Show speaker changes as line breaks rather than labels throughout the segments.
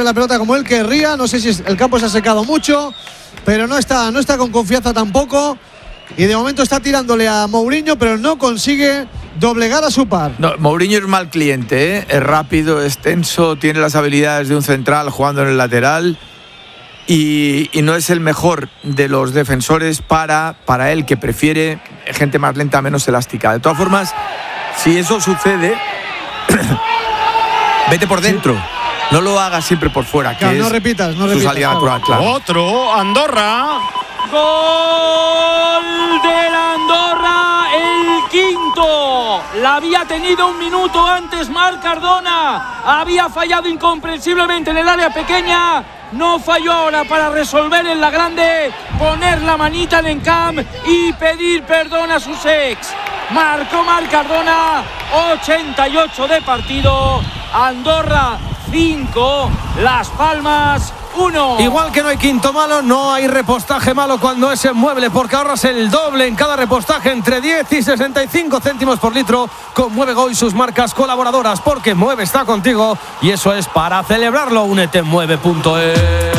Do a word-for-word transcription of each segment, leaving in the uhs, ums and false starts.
siempre la pelota como él querría. No sé si el campo se ha secado mucho, pero no está, no está con confianza tampoco. Y de momento está tirándole a Mourinho, pero no consigue doblegar a su par.
No, Mourinho es mal cliente, ¿eh? Es rápido, es tenso, tiene las habilidades de un central jugando en el lateral y, y no es el mejor de los defensores para, para él, que prefiere gente más lenta, menos elástica. De todas formas, si eso sucede, vete por dentro. No lo hagas siempre por fuera, que
claro,
es
no repitas, no
su
repitas,
salida
claro.
natural, claro.
Otro, Andorra.
¡Gol del Andorra! ¡El quinto! La había tenido un minuto antes Marc Cardona. Había fallado incomprensiblemente en el área pequeña. No falló ahora para resolver en la grande, poner la manita en Encamp y pedir perdón a sus ex. Marcó Marc Cardona, ochenta y ocho de partido. Andorra cinco, Las Palmas uno.
Igual que no hay quinto malo, no hay repostaje malo cuando es en Mueble, porque ahorras el doble en cada repostaje, entre diez y sesenta y cinco céntimos por litro con Mueve Go y sus marcas colaboradoras, porque Mueve está contigo y eso es para celebrarlo. Únete en mueve punto es.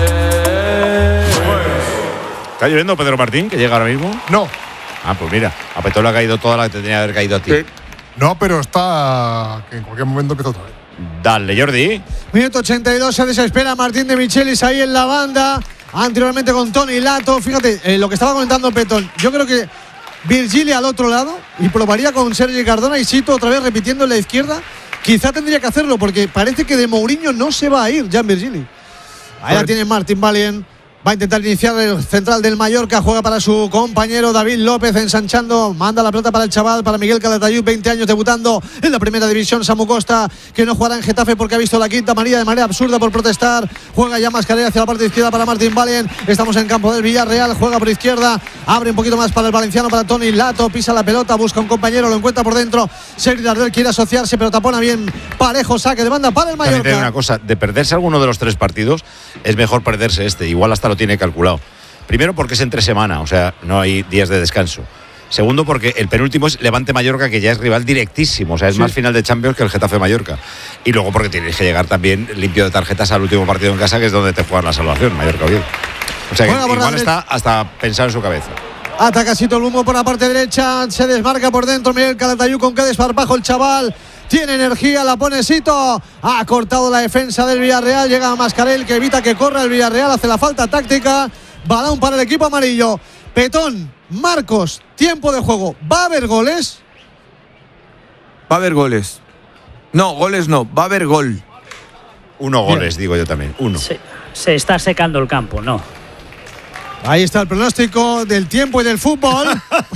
¿Está lloviendo, Pedro Martín, que llega ahora mismo?
No.
Ah, pues mira, a Petón le ha caído toda la que tendría que haber caído a ti.
Sí. No, pero está que en cualquier momento empieza otra vez.
Dale, Jordi.
Minuto ochenta y dos, se desespera Martín de Michelis ahí en la banda. Anteriormente con Toni Lato. Fíjate, eh, lo que estaba comentando Petón. Yo creo que Virgili al otro lado y probaría con Sergi Cardona y Sito otra vez repitiendo en la izquierda. Quizá tendría que hacerlo porque parece que de Mourinho no se va a ir Jan Virgili. Ahí la tiene Martín Valien. Va a intentar iniciar el central del Mallorca. Juega para su compañero David López, ensanchando. Manda la pelota para el chaval, para Miguel Calatayud, veinte años, debutando en la primera división. Samu Costa, que no jugará en Getafe porque ha visto la quinta amarilla de manera absurda por protestar. Juega ya Mascarell hacia la parte izquierda para Martín Valien. Estamos en campo del Villarreal. Juega por izquierda. Abre un poquito más para el valenciano, para Toni Lato. Pisa la pelota, busca un compañero, lo encuentra por dentro. Sergi Darder quiere asociarse, pero tapona bien Parejo. Saque de banda para el Mallorca.
También te digo una cosa, de perderse alguno de los tres partidos, es mejor perderse este. Igual hasta lo tiene calculado. Primero porque es entre semana, o sea, no hay días de descanso. Segundo porque el penúltimo es Levante Mallorca, que ya es rival directísimo, o sea, es sí. más final de Champions que el Getafe Mallorca. Y luego porque tienes que llegar también limpio de tarjetas al último partido en casa, que es donde te juegas la salvación, Mallorca bien. O sea, que bueno, igual está hasta pensado en su cabeza.
Ataca Sito el humo por la parte derecha, se desmarca por dentro Miguel Calatayud, con qué desparpajo el chaval. Tiene energía, la pone Sito. Ha cortado la defensa del Villarreal. Llega a Mascarell, que evita que corra el Villarreal. Hace la falta táctica. Balón para el equipo amarillo. Petón, Marcos, tiempo de juego. ¿Va a haber goles?
Va a haber goles. No, goles no. Va a haber gol.
Uno goles, digo yo también. Uno.
Se, se está secando el campo, ¿no?
Ahí está el pronóstico del tiempo y del fútbol.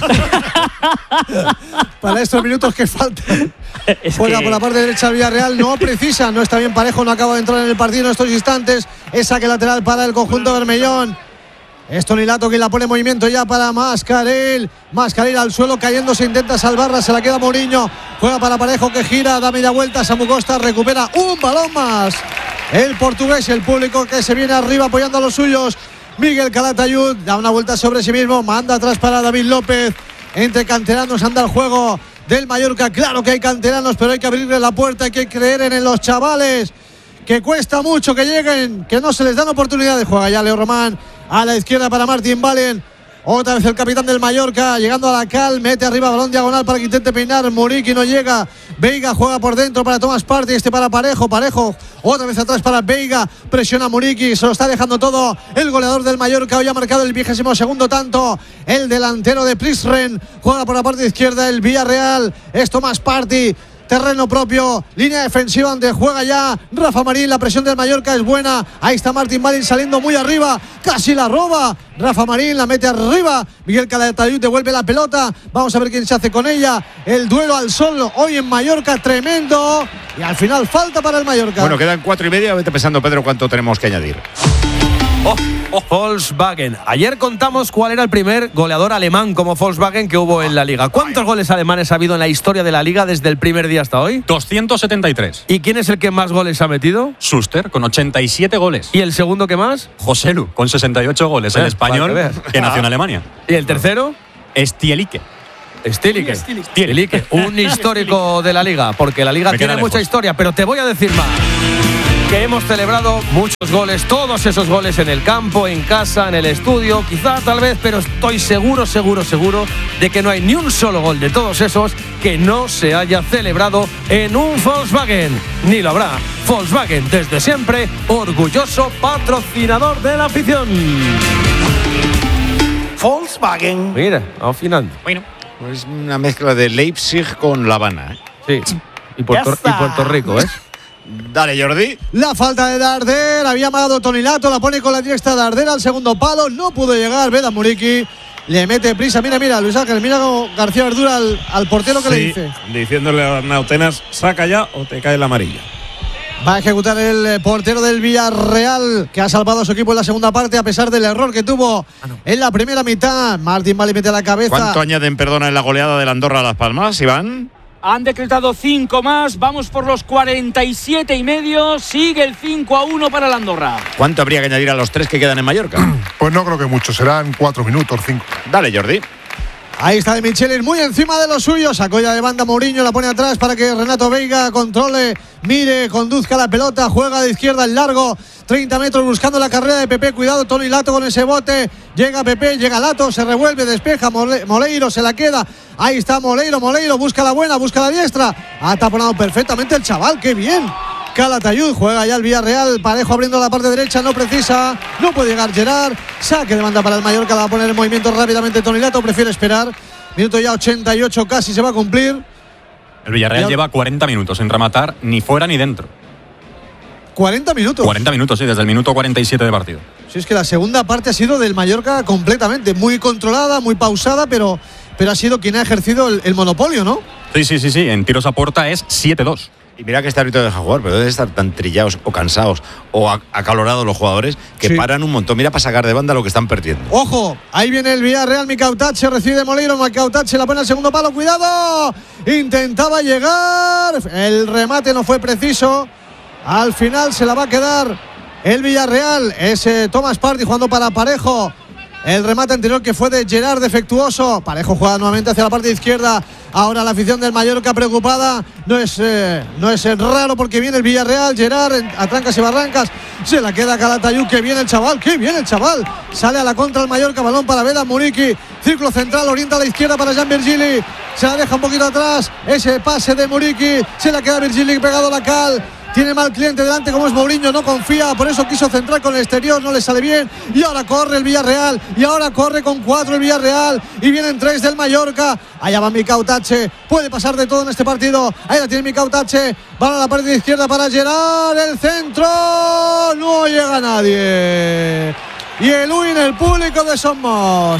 Para estos minutos que faltan. Es Juega que... por la parte derecha el Villarreal. No precisa, no está bien Parejo. No acaba de entrar en el partido en estos instantes. Es saque lateral para el conjunto bermellón. Es Toni Lato que la pone en movimiento ya para Mascarell. Mascarell al suelo cayéndose, intenta salvarla, se la queda Mourinho. Juega para Parejo que gira, da media vuelta. Samu Costa recupera un balón más. El portugués, el público que se viene arriba apoyando a los suyos. Miguel Calatayud da una vuelta sobre sí mismo, manda atrás para David López. Entre canteranos anda el juego del Mallorca. Claro que hay canteranos, pero hay que abrirle la puerta, hay que creer en los chavales, que cuesta mucho que lleguen, que no se les dan oportunidades. Juega ya Leo Román a la izquierda para Martín Valien. Otra vez el capitán del Mallorca, llegando a la cal, mete arriba balón diagonal para que intente peinar. Muriqui no llega. Veiga juega por dentro para Thomas Partey, este para Parejo. Parejo otra vez atrás para Veiga. Presiona a Muriqui, se lo está dejando todo el goleador del Mallorca. Hoy ha marcado el vigésimo segundo tanto. El delantero de Plisren juega por la parte izquierda el Villarreal. Es Thomas Partey. Terreno propio, línea defensiva donde juega ya Rafa Marín. La presión del Mallorca es buena. Ahí está Martín Valien saliendo muy arriba. Casi la roba. Rafa Marín la mete arriba. Miguel Calatayud devuelve la pelota. Vamos a ver quién se hace con ella. El duelo al sol hoy en Mallorca, tremendo. Y al final falta para el Mallorca.
Bueno, quedan cuatro y media. Vete pensando, Pedro, cuánto tenemos que añadir.
Oh, oh, Volkswagen. Ayer contamos cuál era el primer goleador alemán como Volkswagen que hubo en la Liga. ¿Cuántos goles alemanes ha habido en la historia de la Liga desde el primer día hasta hoy?
doscientos setenta y tres.
¿Y quién es el que más goles ha metido?
Schuster, con ochenta y siete goles.
¿Y el segundo que más?
Joselu, con sesenta y ocho goles. Eh, el español que, que nació en Alemania.
¿Y el tercero?
Stielike.
Stielike. Stielike. Un histórico de la Liga, porque la Liga tiene mucha historia, pero te voy a decir más. que hemos celebrado muchos goles, todos esos goles en el campo, en casa, en el estudio, quizá tal vez, pero estoy seguro, seguro, seguro de que no hay ni un solo gol de todos esos que no se haya celebrado en un Volkswagen. Ni lo habrá. Volkswagen, desde siempre, orgulloso patrocinador de la afición.
Volkswagen.
Mira, afinando.
Bueno, es una mezcla de Leipzig con La Habana, ¿eh?
Sí, y Puerto, y Puerto Rico, ¿eh?
Dale, Jordi.
La falta de Darder, había amagado Toni Lato, la pone con la diestra Darder al segundo palo, no pudo llegar Vedat Muriqui, le mete prisa, mira, mira, Luis Ángel, mira como García Verdura al, al portero que
sí,
le dice.
Diciéndole a Nautenas, saca ya o te cae la amarilla.
Va a ejecutar el portero del Villarreal, que ha salvado a su equipo en la segunda parte a pesar del error que tuvo ah, no. en la primera mitad. Martín Vale mete la cabeza.
¿Cuánto añaden, perdona, en la goleada del Andorra a Las Palmas, Iván?
Han decretado cinco más, vamos por los cuarenta y siete y medio, sigue el cinco a uno para el Andorra.
¿Cuánto habría que añadir a los tres que quedan en Mallorca?
Pues no creo que mucho, serán cuatro minutos, cinco.
Dale, Jordi.
Ahí está de Michelis, muy encima de los suyos. Sacó ya de banda Mourinho, la pone atrás para que Renato Veiga controle, mire, conduzca la pelota, juega de izquierda en largo, treinta metros buscando la carrera de Pepe. Cuidado, Toni Lato con ese bote. Llega Pepe, llega Lato, se revuelve, despeja. Mole, Moleiro se la queda. Ahí está Moleiro, Moleiro busca la buena, busca la diestra. Ha taponado perfectamente el chaval, qué bien. Calatayud juega ya el Villarreal, Parejo abriendo la parte derecha, no precisa, no puede llegar Gerard, saque de banda para el Mallorca, va a poner en movimiento rápidamente Toni Lato, prefiere esperar, minuto ya ochenta y ocho, casi se va a cumplir.
El Villarreal
ya...
lleva cuarenta minutos sin rematar ni fuera ni dentro.
cuarenta minutos.
cuarenta minutos, sí, desde el minuto cuarenta y siete de partido.
Sí, es que la segunda parte ha sido del Mallorca completamente, muy controlada, muy pausada, pero, pero ha sido quien ha ejercido el, el monopolio, ¿no?
Sí, sí, sí, sí, en tiros a puerta es siete dos.
Y mira que este árbitro deja jugar, pero deben estar tan trillados o cansados o acalorados los jugadores que sí. paran un montón. Mira para sacar de banda lo que están perdiendo.
Ojo, ahí viene el Villarreal, Micautache recibe de Moleiro, Micautache la pone al segundo palo, cuidado, intentaba llegar, el remate no fue preciso, al final se la va a quedar el Villarreal, ese Thomas Partey jugando para Parejo. El remate anterior que fue de Gerard defectuoso. Parejo juega nuevamente hacia la parte izquierda. Ahora la afición del Mallorca preocupada. No es, eh, no es raro porque viene el Villarreal. Gerard a trancas y barrancas. Se la queda Calatayud. Que viene el chaval. Que viene el chaval. Sale a la contra el Mallorca. Balón para Vedat Muriqui. Círculo central. Orienta a la izquierda para Jan Virgili. Se la deja un poquito atrás. Ese pase de Muriqui. Se la queda Virgili pegado a la cal. Tiene mal cliente delante como es Mourinho, no confía, por eso quiso centrar con el exterior, no le sale bien. Y ahora corre el Villarreal, y ahora corre con cuatro el Villarreal, y vienen tres del Mallorca. Allá va Micautache, puede pasar de todo en este partido. Ahí la tiene Micautache, van a la parte izquierda para Gerard, el centro, no llega nadie. Y el win, el público de Somos.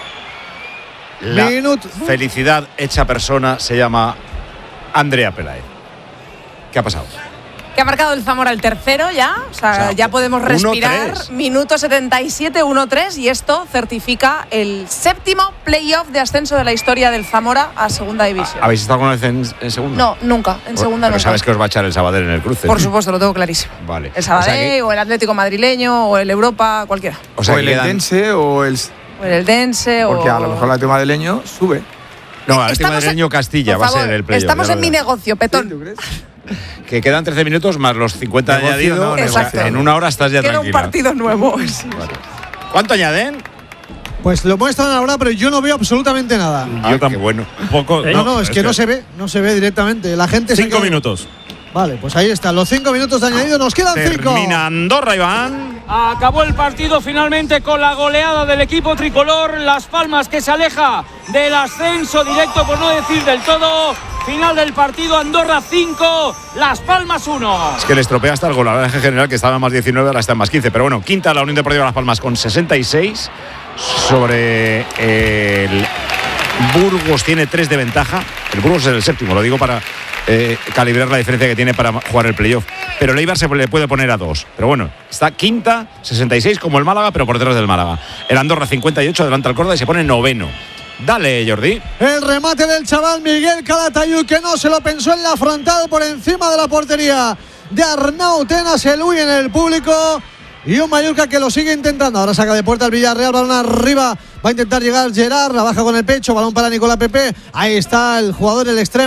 La Minuto. Felicidad hecha persona se llama Andrea Pelaez. ¿Qué ha pasado?
Que ha marcado el Zamora el tercero ya, o sea, o sea ya podemos respirar. Minuto setenta y siete, uno tres, y esto certifica el séptimo playoff de ascenso de la historia del Zamora a segunda división.
¿Habéis estado alguna vez en, en segunda?
No, nunca, en segunda
Pero
nunca.
sabes que os va a echar el Sabadell en el cruce.
Por supuesto, lo tengo clarísimo.
Vale.
El Sabadell, o, sea que... o el Atlético madrileño, o el Europa, cualquiera.
O, sea, o el Eldense o el...
O el Eldense o...
Porque a lo mejor el Atlético madrileño sube.
No, el Atlético madrileño en... Castilla va a ser el playoff.
Estamos en mi negocio, Petón. ¿Sí, tú crees?
Que quedan trece minutos más los cincuenta añadidos. No,
exacto.
En una hora estás ya
Queda
tranquila.
un partido nuevo. Sí.
Vale. ¿Cuánto añaden?
Pues lo muestran ahora, pero yo no veo absolutamente nada.
Ah, yo también. Bueno.
Un poco.
No, no, no es, es que, que no se ve, no se ve directamente. La gente
Cinco
se
minutos.
Vale, pues ahí están los cinco minutos de añadido. Nos quedan cinco.
Termina Andorra, Iván.
Acabó el partido finalmente con la goleada del equipo tricolor. Las Palmas que se aleja del ascenso directo, por no decir del todo. Final del partido, Andorra cinco, Las Palmas uno.
Es que le estropea hasta el gol. La general que estaba en más diecinueve, ahora está en más quince. Pero bueno, quinta la Unión Deportiva Las Palmas con sesenta y seis. Sobre el Burgos tiene tres de ventaja. El Burgos es el séptimo, lo digo para eh, calibrar la diferencia que tiene para jugar el playoff. Pero el Eibar se le puede poner a dos. Pero bueno, está quinta, sesenta y seis como el Málaga, pero por detrás del Málaga. El Andorra cincuenta y ocho, adelanta al Córdoba y se pone noveno. Dale, Jordi.
El remate del chaval Miguel Calatayud, que no se lo pensó en la frontal por encima de la portería de Arnau Tenas, el Uy en el público. Y un Mallorca que lo sigue intentando. Ahora saca de puerta el Villarreal, balón arriba. Va a intentar llegar Gerard, la baja con el pecho, balón para Nicolás Pepe. Ahí está el jugador, el extremo.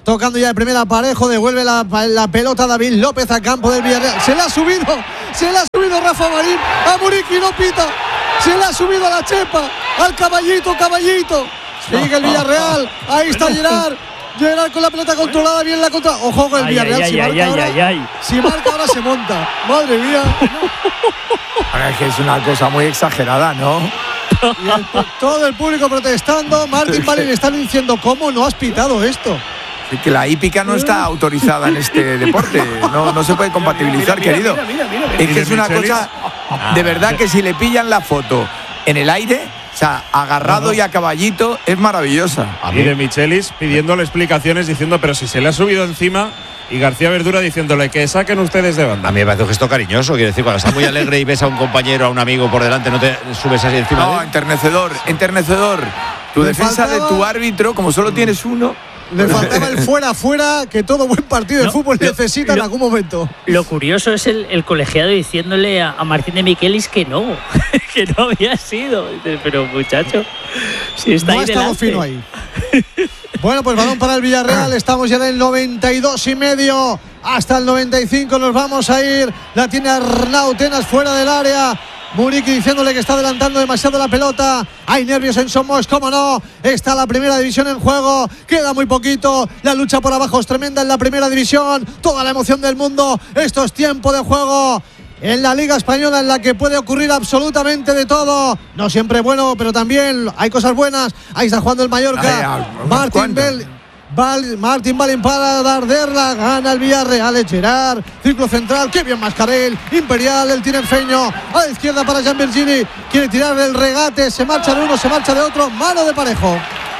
tocando ya el primer aparejo, devuelve la, la pelota David López a campo del Villarreal. Se le ha subido, se le ha subido Rafa Marín a Muriqui, no pita. Se le ha subido a la chepa, al caballito, caballito. Sigue el Villarreal, ahí está Gerard. Gerard con la pelota controlada, bien la contra. Ojo con el
ay,
Villarreal.
Ay,
si,
ay,
marca
ay,
ahora,
ay, ay.
si marca ahora se monta. Madre mía.
Ahora es que es una cosa muy exagerada, ¿no?
Y el, todo el público protestando. Martín Valin están diciendo, ¿cómo no has pitado esto?
Es que la hípica no está autorizada en este deporte. No, no se puede compatibilizar,
mira, mira,
querido.
mira, mira, mira, mira.
Es que es una cosa. De verdad que si le pillan la foto en el aire, o sea, agarrado no, no. y a caballito, es maravillosa.
A mí de Michelis pidiéndole explicaciones, diciendo, pero si se le ha subido encima. Y García Verdura diciéndole que saquen ustedes de banda.
A mí me parece un gesto cariñoso. Quiero decir, cuando estás muy alegre y ves a un compañero, a un amigo por delante, no te subes así encima.
No,
de él.
enternecedor, enternecedor. Tu defensa faltaba, de tu árbitro, como solo tienes uno.
Le faltaba el fuera fuera que todo buen partido de no, fútbol lo, necesita lo, en algún momento.
Lo curioso es el, el colegiado diciéndole a, a Martín de Michelis que no, que no había sido. Pero muchacho, si está
no
ahí
ha estado
delante.
fino ahí. Bueno, pues balón para el Villarreal. Estamos ya en el noventa y dos y medio. Hasta el noventa y cinco nos vamos a ir. La tiene Arnau Tenas fuera del área. Muriqui diciéndole que está adelantando demasiado la pelota. Hay nervios en Somos, cómo no. Está la primera división en juego. Queda muy poquito. La lucha por abajo es tremenda en la primera división. Toda la emoción del mundo. Esto es tiempo de juego en la Liga Española, en la que puede ocurrir absolutamente de todo. No siempre bueno, pero también hay cosas buenas. Ahí está jugando el Mallorca. Ay, Martín Bell. Val, Martín Valin para Darderla, gana el Villarreal, Gerard, círculo central, qué bien Mascarell, Imperial, el tinerfeño, a la izquierda para Jean Virgini, quiere tirar el regate, se marcha de uno, se marcha de otro, mano de Parejo.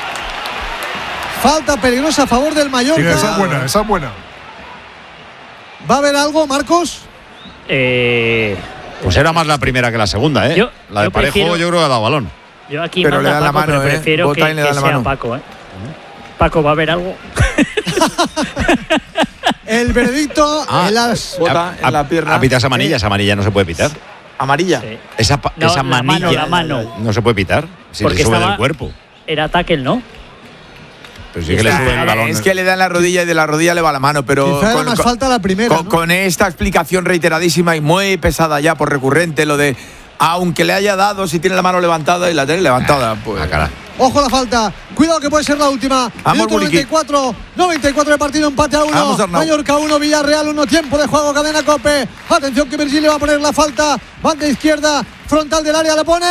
Falta peligrosa a favor del Mallorca.
Sí, esa es buena, esa es buena.
¿Va a haber algo, Marcos?
Eh,
pues era más la primera que la segunda, ¿eh? Yo, la de yo Parejo prefiero, yo creo que ha dado balón.
Yo aquí
pero
manda
le da
Paco,
la mano,
pero
¿eh?
prefiero
Bota
que,
y le da
que
la
sea
mano.
Paco, ¿eh? Paco, ¿va a haber algo?
El veredicto
ah,
en las
bota en la pierna.
A pitar esa amarilla, esa amarilla no se puede pitar.
¿Amarilla?
Sí. Esa,
no,
esa
la
manilla
mano, la mano.
no se puede pitar si
porque
le sube
estaba,
del cuerpo.
Era tackle, ¿no?
Pero sí que le sube el balón.
Es que le da en la rodilla y de la rodilla le va la mano, pero
quizá con, más con, falta la primera,
con,
¿no?
con esta explicación reiteradísima y muy pesada ya por recurrente, lo de aunque le haya dado, si tiene la mano levantada y la tiene levantada, pues.
Ah, cara.
Ojo la falta, cuidado que puede ser la última.
Vamos,
Minuto noventa y cuatro, noventa y cuatro de partido, empate a uno. Vamos, Mallorca uno, Villarreal uno, tiempo de juego, cadena Cope. Atención que Virgilio va a poner la falta, banda izquierda, frontal del área, le pone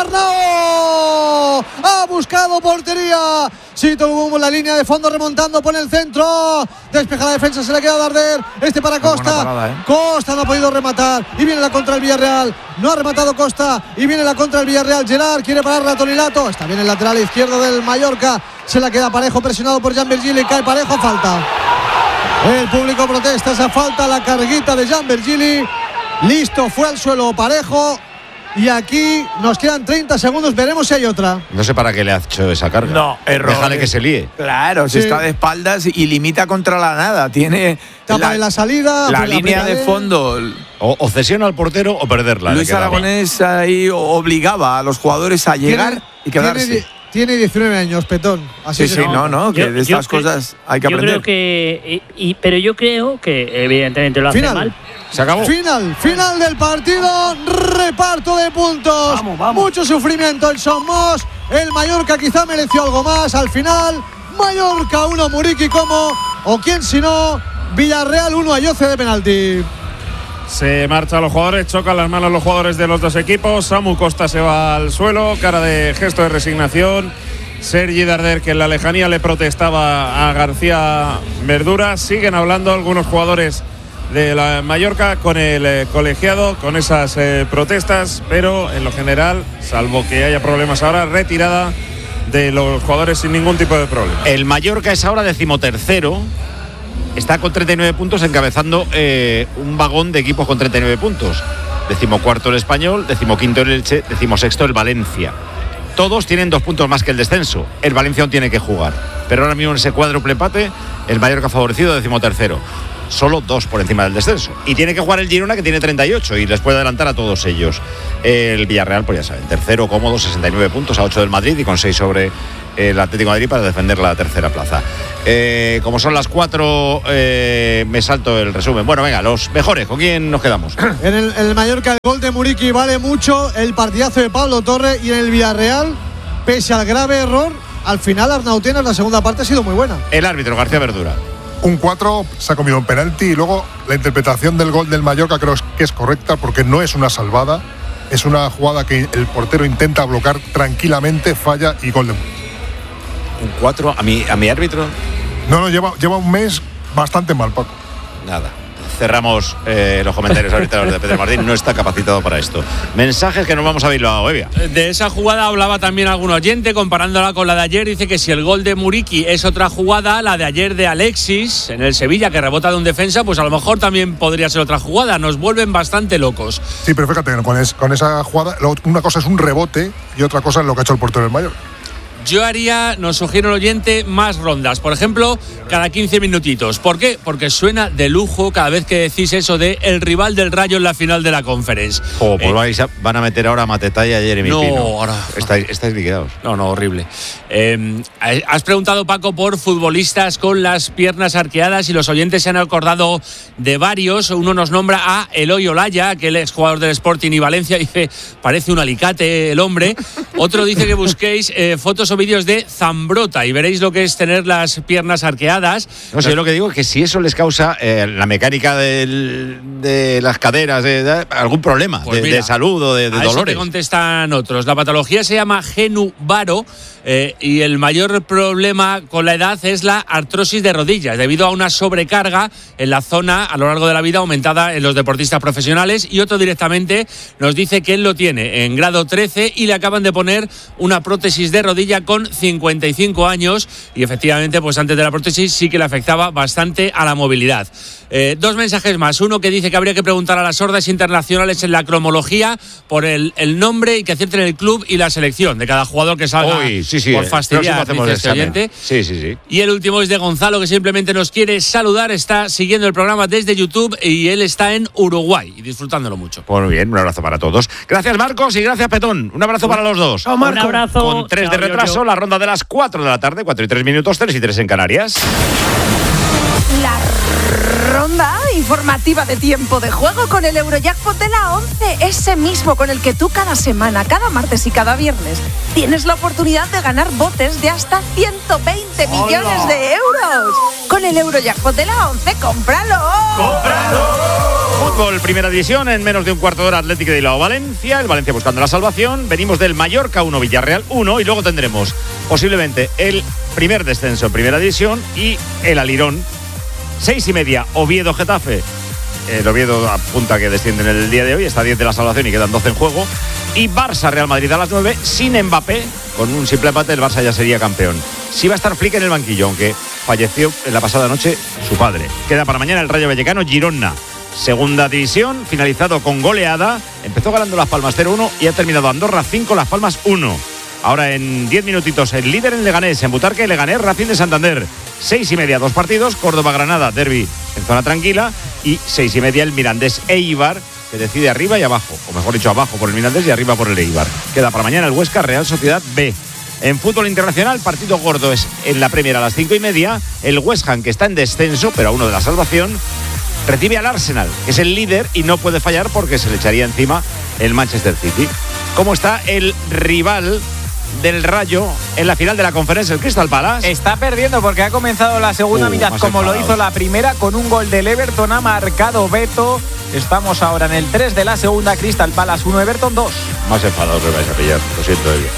Arnau. Ha buscado portería. Sito Lugumbo en la línea de fondo remontando, pone el centro. Despeja la defensa, se le queda Darder. Este para Costa. Parada, ¿eh? Costa no ha podido rematar. Y viene la contra el Villarreal. No ha rematado Costa. Y viene la contra el Villarreal. Gerard quiere parar a Tonilato. Está bien el lateral izquierdo del Mallorca. Se la queda Parejo, presionado por Jean Virgili. Cae Parejo, falta. El público protesta esa falta. La carguita de Jean Virgili. Listo, fue al suelo Parejo. Y aquí nos quedan treinta segundos, veremos si hay otra.
No sé para qué le ha hecho esa carga.
No, error.
Déjale que se líe.
Claro, si sí. Está de espaldas y limita contra la nada. Tiene
tapa la, en la salida,
la línea de fondo.
O, o cesiona al portero o perderla.
Luis Aragonés ahí obligaba a los jugadores a llegar
tiene,
y quedarse.
Tiene, tiene diecinueve años, Petón. Así
sí, sí, no, no, que yo, de estas cosas que, hay que
yo
aprender.
Creo que, y, y, pero yo creo que evidentemente lo hace
Final.
mal.
Se acabó.
Final, final del partido, reparto de puntos.
Vamos, vamos.
Mucho sufrimiento en Somos. El Mallorca quizá mereció algo más al final. Mallorca uno, Muriqui como, o quién si no, Villarreal uno, Ayoce de penalti.
Se marchan los jugadores, chocan las manos los jugadores de los dos equipos. Samu Costa se va al suelo, cara de gesto de resignación. Sergi Darder, que en la lejanía le protestaba a García Verdura. Siguen hablando algunos jugadores de la Mallorca con el eh, colegiado, con esas eh, protestas, pero en lo general, salvo que haya problemas ahora, retirada de los jugadores sin ningún tipo de problema.
El Mallorca es ahora decimotercero, está con treinta y nueve puntos, encabezando eh, un vagón de equipos con treinta y nueve puntos. Decimocuarto el Español, decimoquinto el Elche, decimosexto el Valencia. Todos tienen dos puntos más que el descenso. El Valencia aún tiene que jugar, pero ahora mismo en ese cuádruple empate, el Mallorca favorecido, decimotercero. solo dos por encima del descenso. Y tiene que jugar el Girona, que tiene treinta y ocho, y les puede adelantar a todos ellos. El Villarreal, pues ya saben, tercero cómodo, sesenta y nueve puntos a ocho del Madrid y con seis sobre el Atlético de Madrid para defender la tercera plaza. Eh, como son las cuatro, eh, me salto el resumen. Bueno, venga, los mejores, ¿con quién nos quedamos?
En el, en el Mallorca, el gol de Muriqui vale mucho, el partidazo de Pablo Torre, y en el Villarreal, pese al grave error, al final Arnautiena en la segunda parte ha sido muy buena.
El árbitro, García Verdura.
Un cuatro, se ha comido un penalti, y luego la interpretación del gol del Mallorca creo que es correcta, porque no es una salvada, es una jugada que el portero intenta bloquear tranquilamente, falla y gol de Muriqui.
Un cuatro, a mi, a mi árbitro.
No, no, lleva, lleva un mes bastante mal, Paco.
Nada. Cerramos eh, los comentarios arbitrarios de Pedro Martín, no está capacitado para esto. Mensajes que nos vamos a Bilbao, Evia.
De esa jugada hablaba también algún oyente, comparándola con la de ayer. Dice que si el gol de Muriqui es otra jugada, la de ayer de Alexis en el Sevilla, que rebota de un defensa, pues a lo mejor también podría ser otra jugada. Nos vuelven bastante locos.
Sí, pero fíjate, con, es, con esa jugada, una cosa es un rebote y otra cosa es lo que ha hecho el portero del Mallorca.
Yo haría, nos sugiere el oyente, más rondas. Por ejemplo, cada quince minutitos. ¿Por qué? Porque suena de lujo cada vez que decís eso de el rival del Rayo en la final de la Conference.
Oh, pues eh, vais a, van a meter ahora a Mateta y a Jeremy
no,
Pino.
Ahora,
estáis, estáis liquidados.
No, no, horrible. Eh, has preguntado, Paco, por futbolistas con las piernas arqueadas y los oyentes se han acordado de varios. Uno nos nombra a Eloy Olaya, que él es jugador del Sporting y Valencia. Dice, parece un alicate el hombre. Otro dice que busquéis eh, fotos o vídeos de Zambrota y veréis lo que es tener las piernas arqueadas.
No sé, yo lo que digo es que si eso les causa eh, la mecánica del, de las caderas, de, de, algún problema pues de, mira, de salud o de, de
a
dolores.
Eso te contestan otros. La patología se llama Genu Varo. Eh, y el mayor problema con la edad es la artrosis de rodillas, debido a una sobrecarga en la zona a lo largo de la vida aumentada en los deportistas profesionales. Y otro directamente nos dice que él lo tiene en grado trece y le acaban de poner una prótesis de rodilla con cincuenta y cinco años y efectivamente pues antes de la prótesis sí que le afectaba bastante a la movilidad. Eh, dos mensajes más, uno que dice que habría que preguntar a las sordas internacionales en la cromología por el, el nombre y que acierten el club y la selección de cada jugador que salga.
Uy, sí, sí,
por fastidiar, dice este oyente.
Sí, sí, sí.
Y el último es de Gonzalo, que simplemente nos quiere saludar, está siguiendo el programa desde YouTube y él está en Uruguay y disfrutándolo mucho.
Pues muy bien, un abrazo para todos. Gracias, Marcos, y gracias, Petón. Un abrazo para los dos.
Oh, un abrazo.
Con tres
Chao,
de retraso,
yo, yo.
La ronda de las cuatro de la tarde, cuatro y tres minutos, tres y tres en Canarias.
La ronda informativa de tiempo de juego con el Eurojackpot de la once, ese mismo con el que tú cada semana, cada martes y cada viernes tienes la oportunidad de ganar botes de hasta ciento veinte millones de euros. Con el Eurojackpot de la once, ¡cómpralo!
¡Cómpralo! Fútbol, primera división, en menos de un cuarto de hora, Atlético de Bilbao, Valencia, el Valencia buscando la salvación. Venimos del Mallorca uno, Villarreal uno, y luego tendremos posiblemente el primer descenso en primera división y el Alirón. Seis y media, Oviedo Getafe. El Oviedo apunta que desciende en el día de hoy, está a diez de la salvación y quedan doce en juego. Y Barça Real Madrid a las nueve, sin Mbappé. Con un simple empate el Barça ya sería campeón. Sí va a estar Flick en el banquillo, aunque falleció en la pasada noche su padre. Queda para mañana el Rayo Vallecano Girona. Segunda división, finalizado con goleada. Empezó ganando Las Palmas cero uno y ha terminado Andorra cinco, Las Palmas uno. Ahora en diez minutitos el líder en Leganés, en Butarque, Leganés, Racing de Santander. Seis y media, dos partidos, Córdoba-Granada, derbi en zona tranquila. Y seis y media el Mirandés Eibar, que decide arriba y abajo. O mejor dicho, abajo por el Mirandés y arriba por el Eibar. Queda para mañana el Huesca Real Sociedad B. En fútbol internacional, partido gordo es en la Premier a las cinco y media. El West Ham, que está en descenso, pero a uno de la salvación, recibe al Arsenal, que es el líder y no puede fallar porque se le echaría encima el Manchester City. ¿Cómo está el rival del Rayo en la final de la conferencia, el Crystal Palace?
Está perdiendo porque ha comenzado la segunda
uh,
mitad como
enfadados.
lo hizo la primera, con un gol del Everton, ha marcado Beto. Estamos ahora en el tres de la segunda, Crystal Palace uno, Everton dos.
Más enfadados me vais a pillar, lo siento, Evi.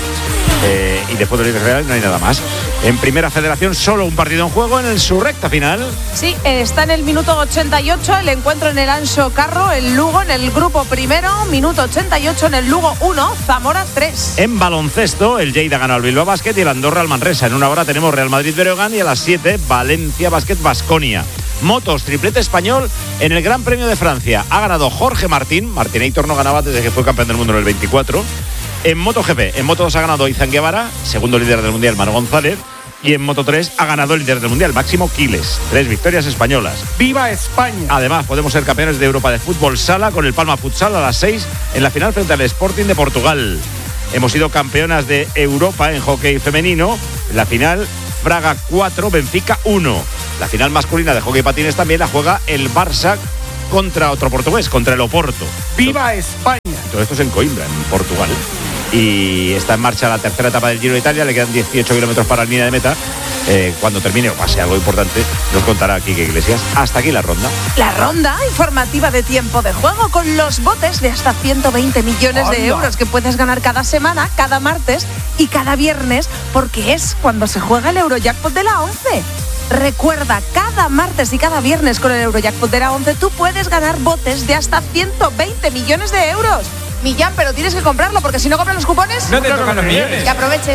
Eh, y después de los Real no hay nada más. En Primera Federación solo un partido en juego en su recta final.
Sí, está en el minuto ochenta y ocho el encuentro en el Anxo Carro, el Lugo en el grupo primero, minuto ochenta y ocho en el Lugo uno, Zamora tres.
En baloncesto, el Lleida ganó al Bilbao Basket y el Andorra al Manresa. En una hora tenemos Real Madrid-Breogán y a las siete Valencia Basket-Baskonia. Motos, triplete español en el Gran Premio de Francia. Ha ganado Jorge Martín. Martinator no ganaba desde que fue campeón del mundo en el veinticuatro. En MotoGP, en Moto dos ha ganado Izan Guevara, segundo líder del mundial Manu González. Y en Moto tres ha ganado el líder del Mundial, Máximo Quiles. Tres victorias españolas.
¡Viva España!
Además, podemos ser campeones de Europa de fútbol sala con el Palma Futsal a las seis en la final frente al Sporting de Portugal. Hemos sido campeonas de Europa en hockey femenino. En la final, Braga cuatro, Benfica uno. La final masculina de hockey patines también la juega el Barça contra otro portugués, contra el Oporto.
¡Viva España!
Todo esto es en Coimbra, en Portugal. Y está en marcha la tercera etapa del Giro de Italia. Le quedan dieciocho kilómetros para la línea de meta. Eh, cuando termine o pase algo importante, nos contará Quique Iglesias. Hasta aquí la ronda.
La ronda informativa de tiempo de juego con los botes de hasta ciento veinte millones de euros que puedes ganar cada semana, cada martes y cada viernes, porque es cuando se juega el Eurojackpot de la once. Recuerda, cada martes y cada viernes con el Eurojackpot de la once tú puedes ganar botes de hasta ciento veinte millones de euros. Millán, pero tienes que comprarlo, porque si no compras los cupones,
no te tocan los millones.
Que aprovechen.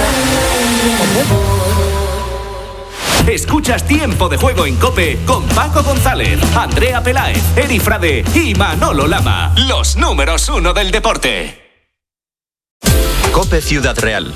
Escuchas Tiempo de Juego en COPE con Paco González, Andrea Peláez, Eri Frade y Manolo Lama. Los números uno del deporte.
COPE Ciudad Real.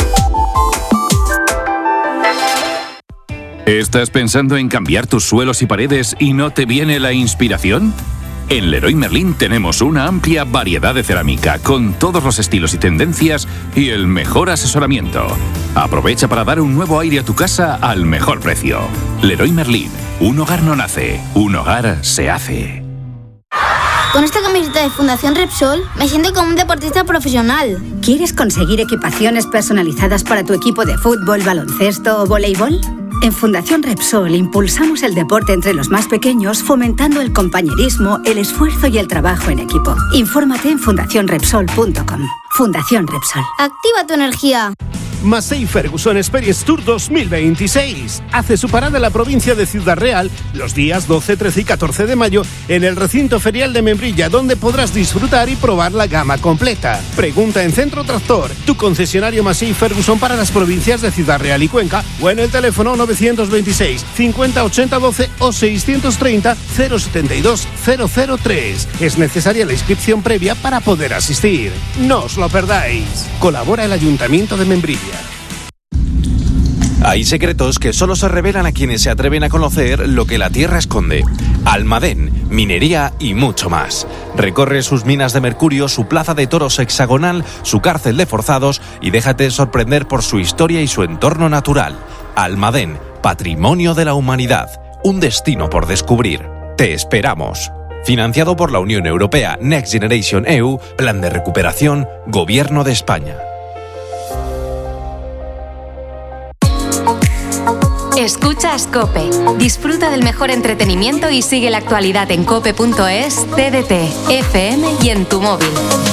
¿Estás pensando en cambiar tus suelos y paredes y no te viene la inspiración? En Leroy Merlin tenemos una amplia variedad de cerámica con todos los estilos y tendencias y el mejor asesoramiento. Aprovecha para dar un nuevo aire a tu casa al mejor precio. Leroy Merlin, un hogar no nace, un hogar se hace.
Con esta camiseta de Fundación Repsol me siento como un deportista profesional.
¿Quieres conseguir equipaciones personalizadas para tu equipo de fútbol, baloncesto o voleibol? En Fundación Repsol impulsamos el deporte entre los más pequeños, fomentando el compañerismo, el esfuerzo y el trabajo en equipo. Infórmate en fundación repsol punto com. Fundación Repsol.
Activa tu energía.
Massey Ferguson Experience Tour dos mil veintiséis. Hace su parada en la provincia de Ciudad Real los días doce, trece y catorce de mayo en el recinto ferial de Membrilla, donde podrás disfrutar y probar la gama completa. Pregunta en Centro Tractor, tu concesionario Massey Ferguson para las provincias de Ciudad Real y Cuenca, o en el teléfono novecientos veintiséis, cincuenta, ochenta, doce o seiscientos treinta, cero setenta y dos, cero cero tres. Es necesaria la inscripción previa para poder asistir. No os lo perdáis. Colabora el Ayuntamiento de Membrilla.
Hay secretos que solo se revelan a quienes se atreven a conocer lo que la tierra esconde. Almadén, minería y mucho más. Recorre sus minas de mercurio, su plaza de toros hexagonal, su cárcel de forzados y déjate sorprender por su historia y su entorno natural. Almadén, patrimonio de la humanidad. Un destino por descubrir. Te esperamos. Financiado por la Unión Europea, Next Generation E U, Plan de Recuperación, Gobierno de España.
Escuchas COPE. Disfruta del mejor entretenimiento y sigue la actualidad en cope punto es, T D T, F M y en tu móvil.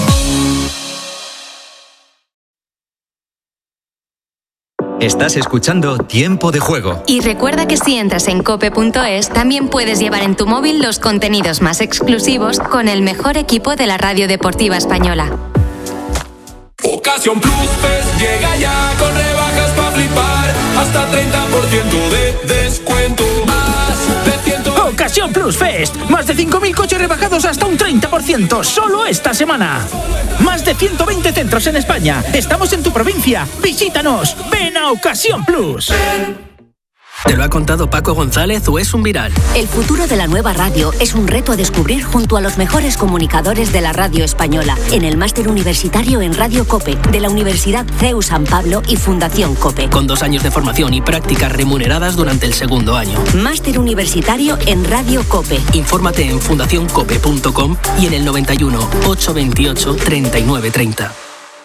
Estás escuchando Tiempo de Juego.
Y recuerda que si entras en cope punto es, también puedes llevar en tu móvil los contenidos más exclusivos con el mejor equipo de la radio deportiva española.
Ocasión Plus Fest llega ya con rebajas para flipar, hasta treinta por ciento de descuento. Más de ciento...
Ocasión Plus Fest, más de cinco mil coches rebajados hasta un treinta por ciento, solo esta semana. Más de ciento veinte centros en España, estamos en tu provincia, visítanos, ven a Ocasión Plus.
¿Te lo ha contado Paco González o es un viral?
El futuro de la nueva radio es un reto a descubrir junto a los mejores comunicadores de la radio española en el máster universitario en Radio COPE de la Universidad C E U San Pablo y Fundación COPE.
Con dos años de formación y prácticas remuneradas durante el segundo año.
Máster universitario en Radio COPE.
Infórmate en fundación cope punto com y en el noventa y uno, ochocientos veintiocho, treinta y nueve treinta.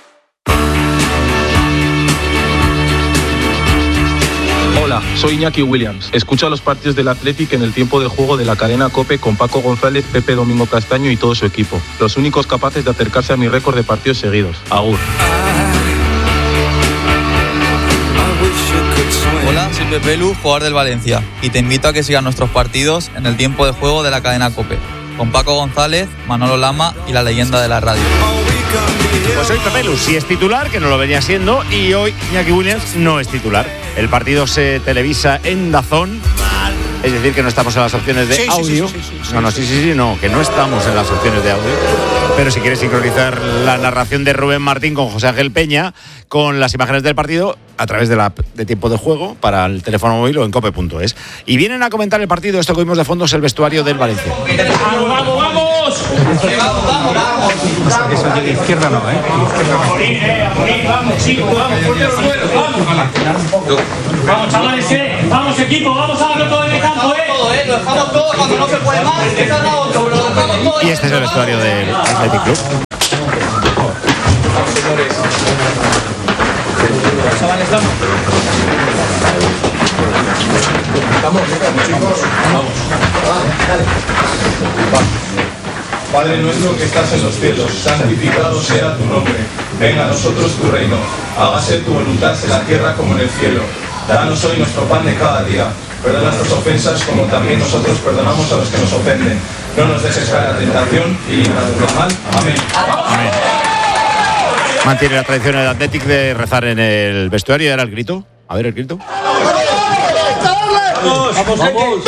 Hola, soy Iñaki Williams. Escucha los partidos del Athletic en el tiempo de juego de la cadena COPE con Paco González, Pepe Domingo Castaño y todo su equipo. Los únicos capaces de acercarse a mi récord de partidos seguidos. Agur.
Hola, soy Pepe Lu, jugador del Valencia, y te invito a que sigas nuestros partidos en el tiempo de juego de la cadena COPE, con Paco González, Manolo Lama y la leyenda de la radio.
Pues hoy Pepe Lu sí es titular, que no lo venía siendo, y hoy Iñaki Williams no es titular. El partido se televisa en DAZN es decir, que no estamos en las opciones de
sí,
audio.
Sí, sí, sí, sí, sí,
no, no, sí, sí, sí, no, que no estamos en las opciones de audio. Pero si quieres sincronizar la narración de Rubén Martín con José Ángel Peña, con las imágenes del partido, a través de la app de tiempo de juego, para el teléfono móvil o en cope punto es. Y vienen a comentar el partido, esto que vimos de fondo es el vestuario del Valencia.
¡Vamos, vamos, vamos!
Vamos, vamos, vamos.
Eso de izquierda no, ¿eh?
Vamos, chicos, vamos, fuerte los suelos, vamos. Vamos, chavales, eh. Vamos, equipo, vamos a darlo todo en el campo, eh.
Todo, eh. Lo dejamos todo cuando no se puede más. Esa es la otra, pero lo dejamos todo.
Y este es el vestuario del Athletic Club.
Señores.
Chavales, vamos.
Vamos, chicos. Vamos.
Padre nuestro que estás en los cielos, santificado sea tu nombre. Venga a nosotros tu reino. Hágase tu voluntad en la tierra como en el cielo. Danos hoy nuestro pan de cada día. Perdona nuestras ofensas como también nosotros perdonamos a los que nos ofenden. No nos dejes caer a la tentación y líbranos del mal. Amén.
Amén. Mantiene la tradición del Athletic de rezar en el vestuario y ahora el grito. A ver el grito.
Vamos, vamos, vamos.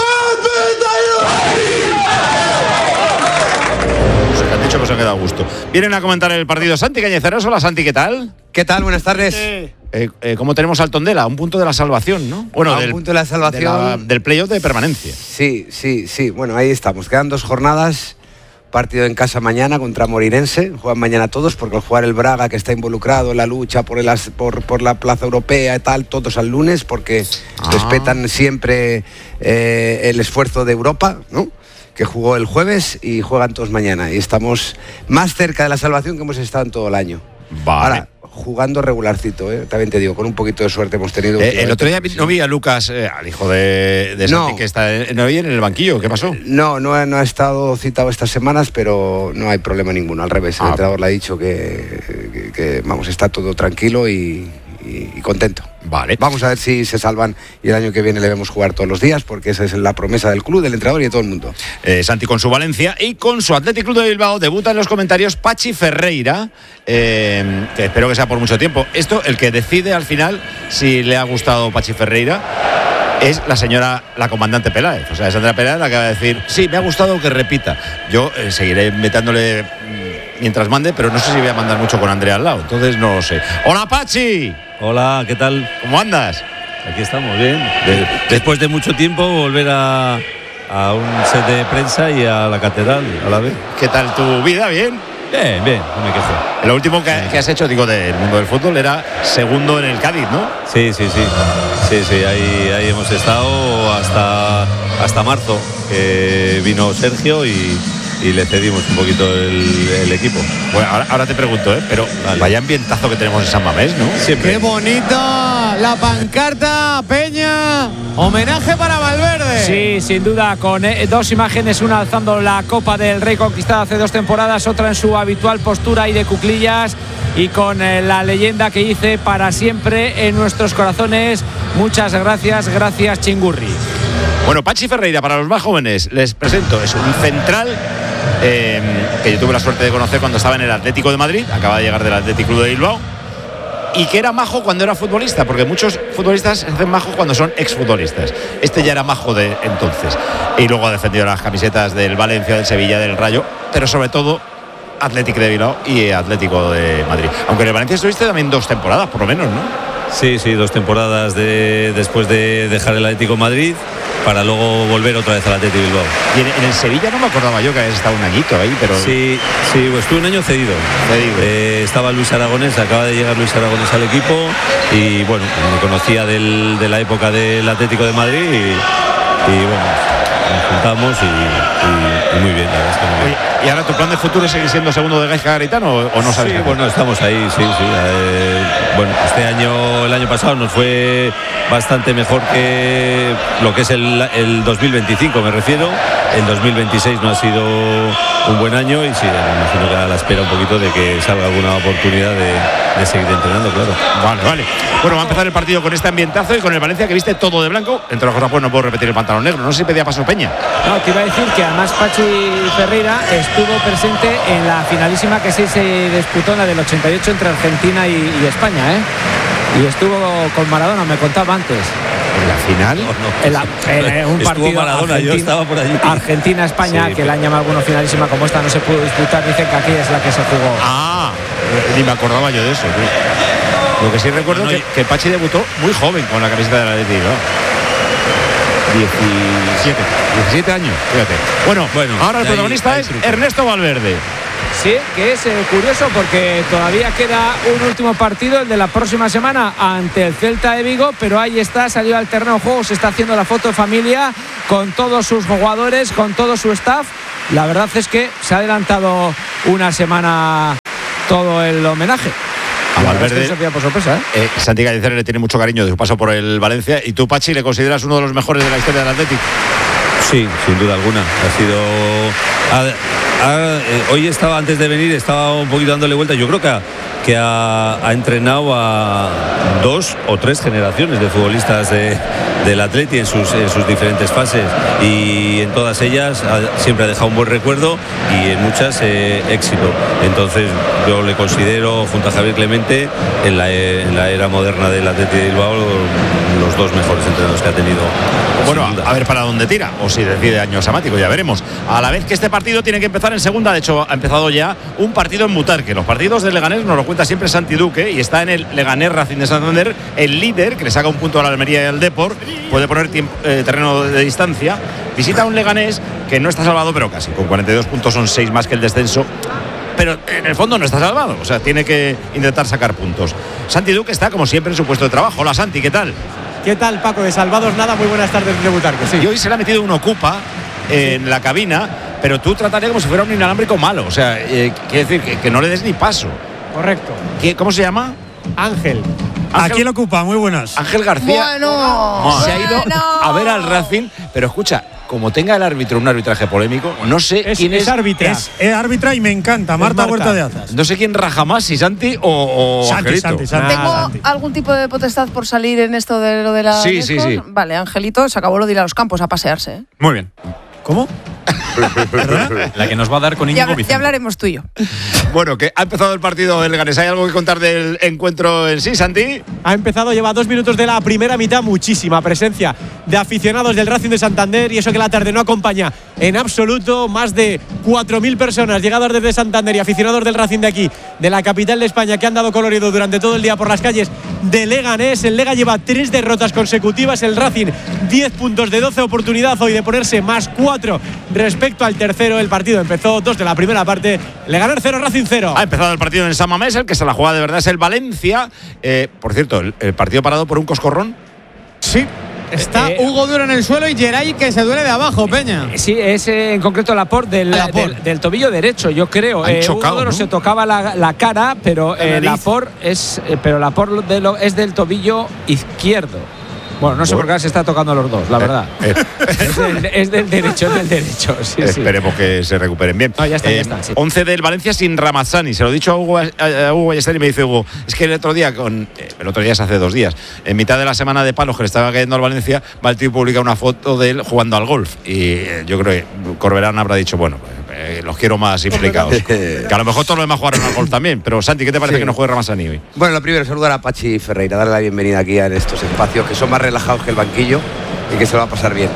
Han dicho que se ha quedado a gusto. Vienen a comentar el partido Santi Cañizares. Hola Santi, ¿qué tal?
¿Qué tal? Buenas tardes.
Eh, eh, ¿Cómo tenemos al Tondela? Un punto de la salvación, ¿no? Bueno,
a
del,
un punto de la salvación.
De la, del playoff de permanencia.
Sí, sí, sí. Bueno, ahí estamos. Quedan dos jornadas. Partido en casa mañana contra Moreirense. Juegan mañana todos porque al jugar el Braga, que está involucrado en la lucha por, el, por, por la plaza europea y tal, todos al lunes porque ah. respetan siempre eh, el esfuerzo de Europa, ¿no? Que jugó el jueves y juegan todos mañana. Y estamos más cerca de la salvación que hemos estado en todo el año.
Vale.
Ahora, jugando regularcito, ¿eh? También te digo, con un poquito de suerte hemos tenido.
Eh, el otro día no vi a Lucas, eh, al hijo de, de Santi, no. que está en, no vi en el banquillo. ¿Qué pasó?
No, no, no ha estado citado estas semanas, pero no hay problema ninguno. Al revés, el ah. entrenador le ha dicho que, que, que vamos, está todo tranquilo y, y, y contento.
Vale.
Vamos a ver si se salvan y el año que viene le vemos jugar todos los días, porque esa es la promesa del club, del entrenador y de todo el mundo.
Eh, Santi con su Valencia y con su Athletic Club de Bilbao debuta en los comentarios Pachi Ferreira, eh, que espero que sea por mucho tiempo. Esto, el que decide al final si le ha gustado Pachi Ferreira es la señora, la comandante Peláez. O sea, es Andrea Peláez la que va a decir, sí, me ha gustado que repita. Yo eh, seguiré metándole mientras mande, pero no sé si voy a mandar mucho con Andrea al lado, entonces no lo sé. ¡Hola, Pachi!
Hola, ¿qué tal?
¿Cómo andas?
Aquí estamos, bien. De, después de mucho tiempo volver a, a un set de prensa y a la catedral a la vez.
¿Qué tal tu vida? ¿Bien?
Bien, bien, no me quejo.
Lo último que, que has hecho, digo, del mundo del fútbol era segundo en el Cádiz, ¿no?
Sí, sí, sí. Sí, sí, ahí, ahí hemos estado hasta, hasta marzo, que vino Sergio y... y le cedimos un poquito el, el equipo.
Bueno, ahora, ahora te pregunto, ¿eh? Pero vale. Vaya ambientazo que tenemos en San Mamés, ¿no?
Siempre. ¡Qué bonita la pancarta, Peña! Homenaje para Valverde.
Sí, sin duda, con eh, dos imágenes, una alzando la Copa del Rey conquistada hace dos temporadas, otra en su habitual postura y de cuclillas, y con eh, la leyenda que dice para siempre en nuestros corazones. Muchas gracias, gracias Chingurri.
Bueno, Pachi Ferreira, para los más jóvenes, les presento, es un central eh, que yo tuve la suerte de conocer cuando estaba en el Atlético de Madrid, acaba de llegar del Athletic Club de Bilbao, y que era majo cuando era futbolista, porque muchos futbolistas se hacen majos cuando son exfutbolistas. Este ya era majo de entonces, y luego ha defendido las camisetas del Valencia, del Sevilla, del Rayo, pero sobre todo Athletic de Bilbao y Atlético de Madrid. Aunque en el Valencia estuviste también dos temporadas, por lo menos, ¿no?
Sí, sí, dos temporadas de, después de dejar el Atlético de Madrid para luego volver otra vez al Atlético de Bilbao.
Y en, en el Sevilla no me acordaba yo que habías estado un añito ahí, pero...
Sí, sí, pues estuve un año cedido. cedido. Eh, estaba Luis Aragonés, acaba de llegar Luis Aragonés al equipo y bueno, me conocía del, de la época del Atlético de Madrid y, y bueno, nos juntamos y, y, y muy bien, la verdad es que muy bien.
¿Y ahora tu plan de futuro es seguir siendo segundo de Gaisca Garitano o, o no sabes?
Sí, bueno, estamos ahí, sí, sí. Eh, bueno, este año, el año pasado nos fue bastante mejor que lo que es el, el dos mil veinticinco, me refiero. El dos mil veintiséis no ha sido un buen año y sí, me imagino que a la espera un poquito de que salga alguna oportunidad de, de seguir entrenando, claro.
Vale, vale. Bueno, va a empezar el partido con este ambientazo y con el Valencia que viste todo de blanco. Entre las cosas, pues no puedo repetir el pantalón negro. No sé si pedía paso Peña.
No, te iba a decir que además Pachi Ferreira estuvo presente en la finalísima que sí se disputó, la del ochenta y ocho entre Argentina y, y España, ¿eh? Y estuvo con Maradona, me contaba antes.
¿En la final?
No, no.
En, la, en un
Estuvo
partido
Maradona, yo estaba por allí.
Argentina-España,
Sí,
que le han llamado algunos finalísima, como esta no se pudo disputar, dicen que aquí es la que se jugó.
Ah, ni me acordaba yo de eso. Tío. Lo que sí recuerdo es no, no, que, que Pachi debutó muy joven con la camiseta de la Atleti, ¿no? diecisiete, diecisiete años, fíjate. Bueno, bueno ahora el protagonista ahí, ahí es Ernesto Valverde.
Sí, que es eh, curioso porque todavía queda un último partido, el de la próxima semana ante el Celta de Vigo, pero ahí está, salió al terreno de juego, se está haciendo la foto de familia con todos sus jugadores, con todo su staff. La verdad es que se ha adelantado una semana todo el homenaje.
A Valverde,
es que por sorpresa, ¿eh?
Eh, Santi Gallicer le tiene mucho cariño de su paso por el Valencia. ¿Y tú, Pachi, le consideras uno de los mejores de la historia del Atlético?
Sí, sin duda alguna. Ha sido... Ha, ha, eh, hoy estaba, antes de venir, estaba un poquito dándole vuelta. Yo creo que ha, que ha, ha entrenado a dos o tres generaciones de futbolistas de, del Atleti en sus, en sus diferentes fases. Y en todas ellas ha, siempre ha dejado un buen recuerdo y en muchas eh, éxito. Entonces yo le considero, junto a Javier Clemente, en la, en la era moderna del Atleti de Bilbao, los dos mejores entrenadores que ha tenido.
Bueno, a ver para dónde tira, o si decide año sabático, ya veremos. A la vez que este partido tiene que empezar en segunda, de hecho ha empezado ya un partido en Butarque. Los partidos del Leganés nos lo cuenta siempre Santi Duque y está en el Leganés Racing de Santander, el líder, que le saca un punto a la Almería y al Depor, puede poner tiempo, eh, terreno de distancia. Visita a un Leganés que no está salvado, pero casi, con cuarenta y dos puntos son seis más que el descenso. Pero en el fondo no está salvado, o sea, tiene que intentar sacar puntos. Santi Duque está, como siempre, en su puesto de trabajo. Hola, Santi, ¿qué tal?
¿Qué tal, Paco? De salvados nada, muy buenas tardes de Butarque. Sí.
Y hoy se le ha metido un ocupa en sí. la cabina, pero tú tratarías como si fuera un inalámbrico malo. O sea, eh, quiere decir que, que no le des ni paso.
Correcto.
¿Qué, ¿Cómo se llama?
Ángel.
Ángel. Aquí lo ocupa, muy buenas.
Ángel García.
Bueno,
se ha ido
bueno.
a ver al Racing, pero escucha, como tenga el árbitro un arbitraje polémico, no sé
es,
quién es.
Es árbitra.
Es, es árbitra y me encanta, Marta, Marta Huerta de Azas.
No sé quién raja más, si Santi o, o
Santi,
Angelito.
Santi, Santi.
¿Tengo
Ah, Santi.
algún tipo de potestad por salir en esto de lo de la
Sí, sí, sí.
Vale, Angelito, se acabó lo de ir a los campos a pasearse. ¿eh?
Muy bien.
¿Cómo?
La que nos va a dar con
ya,
Íñigo Vicente.
Ya hablaremos tú y yo.
Bueno, que ha empezado el partido del Leganés. ¿Hay algo que contar del encuentro en sí, Santi?
Ha empezado, lleva dos minutos de la primera mitad, muchísima presencia de aficionados del Racing de Santander y eso que la tarde no acompaña en absoluto. Más de cuatro mil personas llegadas desde Santander y aficionados del Racing de aquí, de la capital de España, que han dado colorido durante todo el día por las calles de Leganés. El Lega lleva tres derrotas consecutivas, el Racing diez puntos de doce oportunidades hoy de ponerse más cuatro respecto al tercero. El partido empezó dos de la primera parte, Leganés cero, Racing cero.
Ha empezado el partido en el San Mamés, el que se la juega de verdad es el Valencia. Eh, por cierto, el, el partido parado por un coscorrón.
Sí. Está eh, Hugo Duro en el suelo y Geray que se duele de abajo, Peña.
Sí, es eh, en concreto Laporte del,
Laporte.
del, del tobillo derecho, yo creo.
Han
Eh,
chocado,
Hugo Duro
¿no?
se tocaba la, la cara, pero
La
eh,
nariz.
Laporte es, eh, pero Laporte de lo, es del tobillo izquierdo. Bueno, no sé
Bueno.
por qué se está tocando los dos, la verdad.
Eh,
Es, del, es del derecho, es del derecho. Sí, sí.
Esperemos que se recuperen bien.
No, ya está, ya está, sí.
once del Valencia sin Ramazzani. Se lo he dicho a Hugo, a, a Hugo Ballester y me dice Hugo, es que el otro día, con eh, el otro día es hace dos días, en mitad de la semana de palos que le estaba cayendo al Valencia, va el tío y publica una foto de él jugando al golf. Y eh, yo creo que Corberán habrá dicho, bueno, eh, los quiero más implicados. Que a lo mejor todos los demás jugaron al golf también. Pero Santi, ¿qué te parece
Sí.
que no juegue Ramazzani hoy?
Bueno, lo primero, saludar a Pachi Ferreira, darle la bienvenida aquí en estos espacios que son más relajados que el banquillo y que se lo va a pasar bien.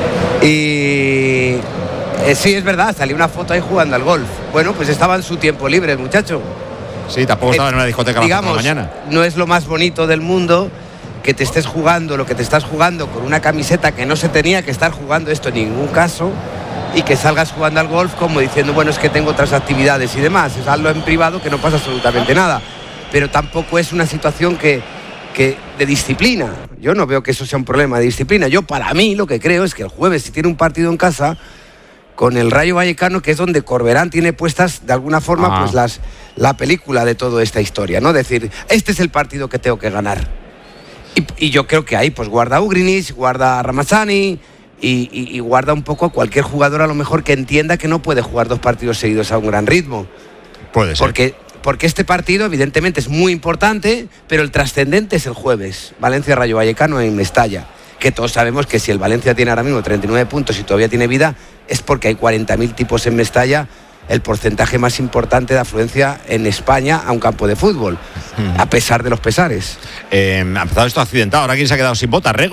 Y eh, sí, es verdad, salió una foto ahí jugando al golf. Bueno, pues estaba en su tiempo libre el muchacho.
Sí, tampoco estaba
Eh,
en una discoteca a las cuatro de la mañana.
No es lo más bonito del mundo que te estés jugando lo que te estás jugando con una camiseta que no se tenía que estar jugando esto en ningún caso y que salgas jugando al golf como diciendo, bueno, es que tengo otras actividades y demás. Es algo en privado que no pasa absolutamente nada. Pero tampoco es una situación que, que de disciplina. Yo no veo que eso sea un problema de disciplina. Yo, para mí, lo que creo es que el jueves, si tiene un partido en casa con el Rayo Vallecano, que es donde Corberán tiene puestas de alguna forma
Ah.
pues las, la película de toda esta historia, ¿no? Decir, este es el partido que tengo que ganar. Y, y yo creo que ahí pues guarda a Ugrinic, guarda a Ramazzani y, y, y guarda un poco a cualquier jugador a lo mejor que entienda que no puede jugar dos partidos seguidos a un gran ritmo.
Puede ser.
Porque, porque este partido evidentemente es muy importante, pero el trascendente es el jueves. Valencia-Rayo Vallecano en Mestalla. Que todos sabemos que si el Valencia tiene ahora mismo treinta y nueve puntos y todavía tiene vida, es porque hay cuarenta mil tipos en Mestalla, el porcentaje más importante de afluencia en España a un campo de fútbol, a pesar de los pesares.
Eh, ha empezado esto accidentado. Ahora quién se ha quedado sin bota, Rego.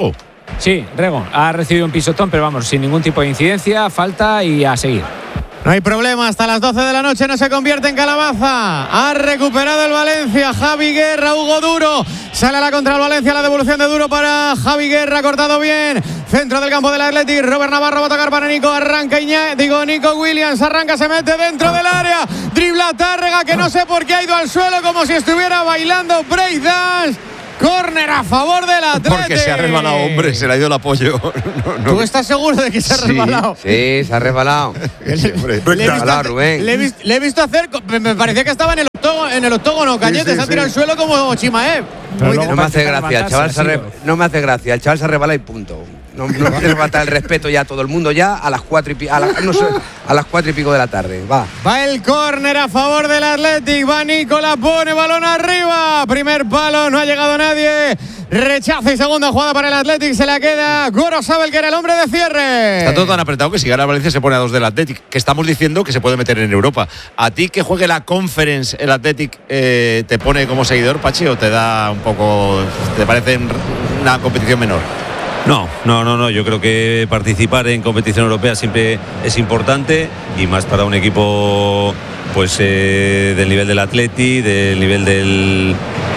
Sí, Rego ha recibido un pisotón, pero vamos, sin ningún tipo de incidencia, falta y a seguir.
No hay problema, hasta las doce de la noche no se convierte en calabaza. Ha recuperado el Valencia, Javi Guerra, Hugo Duro. Sale a la contra el Valencia, la devolución de Duro para Javi Guerra, cortado bien. Centro del campo del Athletic, Robert Navarro va a tocar para Nico, arranca Iñá, digo Nico Williams, arranca, se mete dentro del área. Dribla Tárrega, que no sé por qué ha ido al suelo como si estuviera bailando breakdance. Córner a favor del Athletic.
Porque se ha resbalado, hombre, se le ha ido el apoyo. No, no.
¿Tú estás seguro de que se ha
sí,
resbalado?
Sí, se ha resbalado.
Sí, hombre.
Le, he visto, Rubén.
Le, he visto, le he visto hacer, me parecía que estaba en el octógono, en el octógono Cañete, sí, sí, se ha tirado al sí. suelo como Chimaev.
No me hace gracia, el chaval se re, no me hace gracia, el chaval se resbala y punto. No, no quiere faltar el respeto ya a todo el mundo ya a las cuatro y pico, a, la, no sé, a las cuatro y pico de la tarde. Va.
Va el córner a favor del Athletic. Va Nicola, pone balón arriba. Primer palo, no ha llegado nadie. Rechazo y segunda jugada para el Athletic. Se la queda Gorosabel, que era el hombre de cierre.
Está todo tan apretado que si gana Valencia se pone a dos del Athletic. Que estamos diciendo que se puede meter en Europa. ¿A ti que juegue la Conference el Athletic eh, te pone como seguidor, Pachi, o te da un poco, te parece una competición menor?
No, no, no, no. Yo creo que participar en competición europea siempre es importante y más para un equipo pues eh, del nivel del Atleti, del nivel del,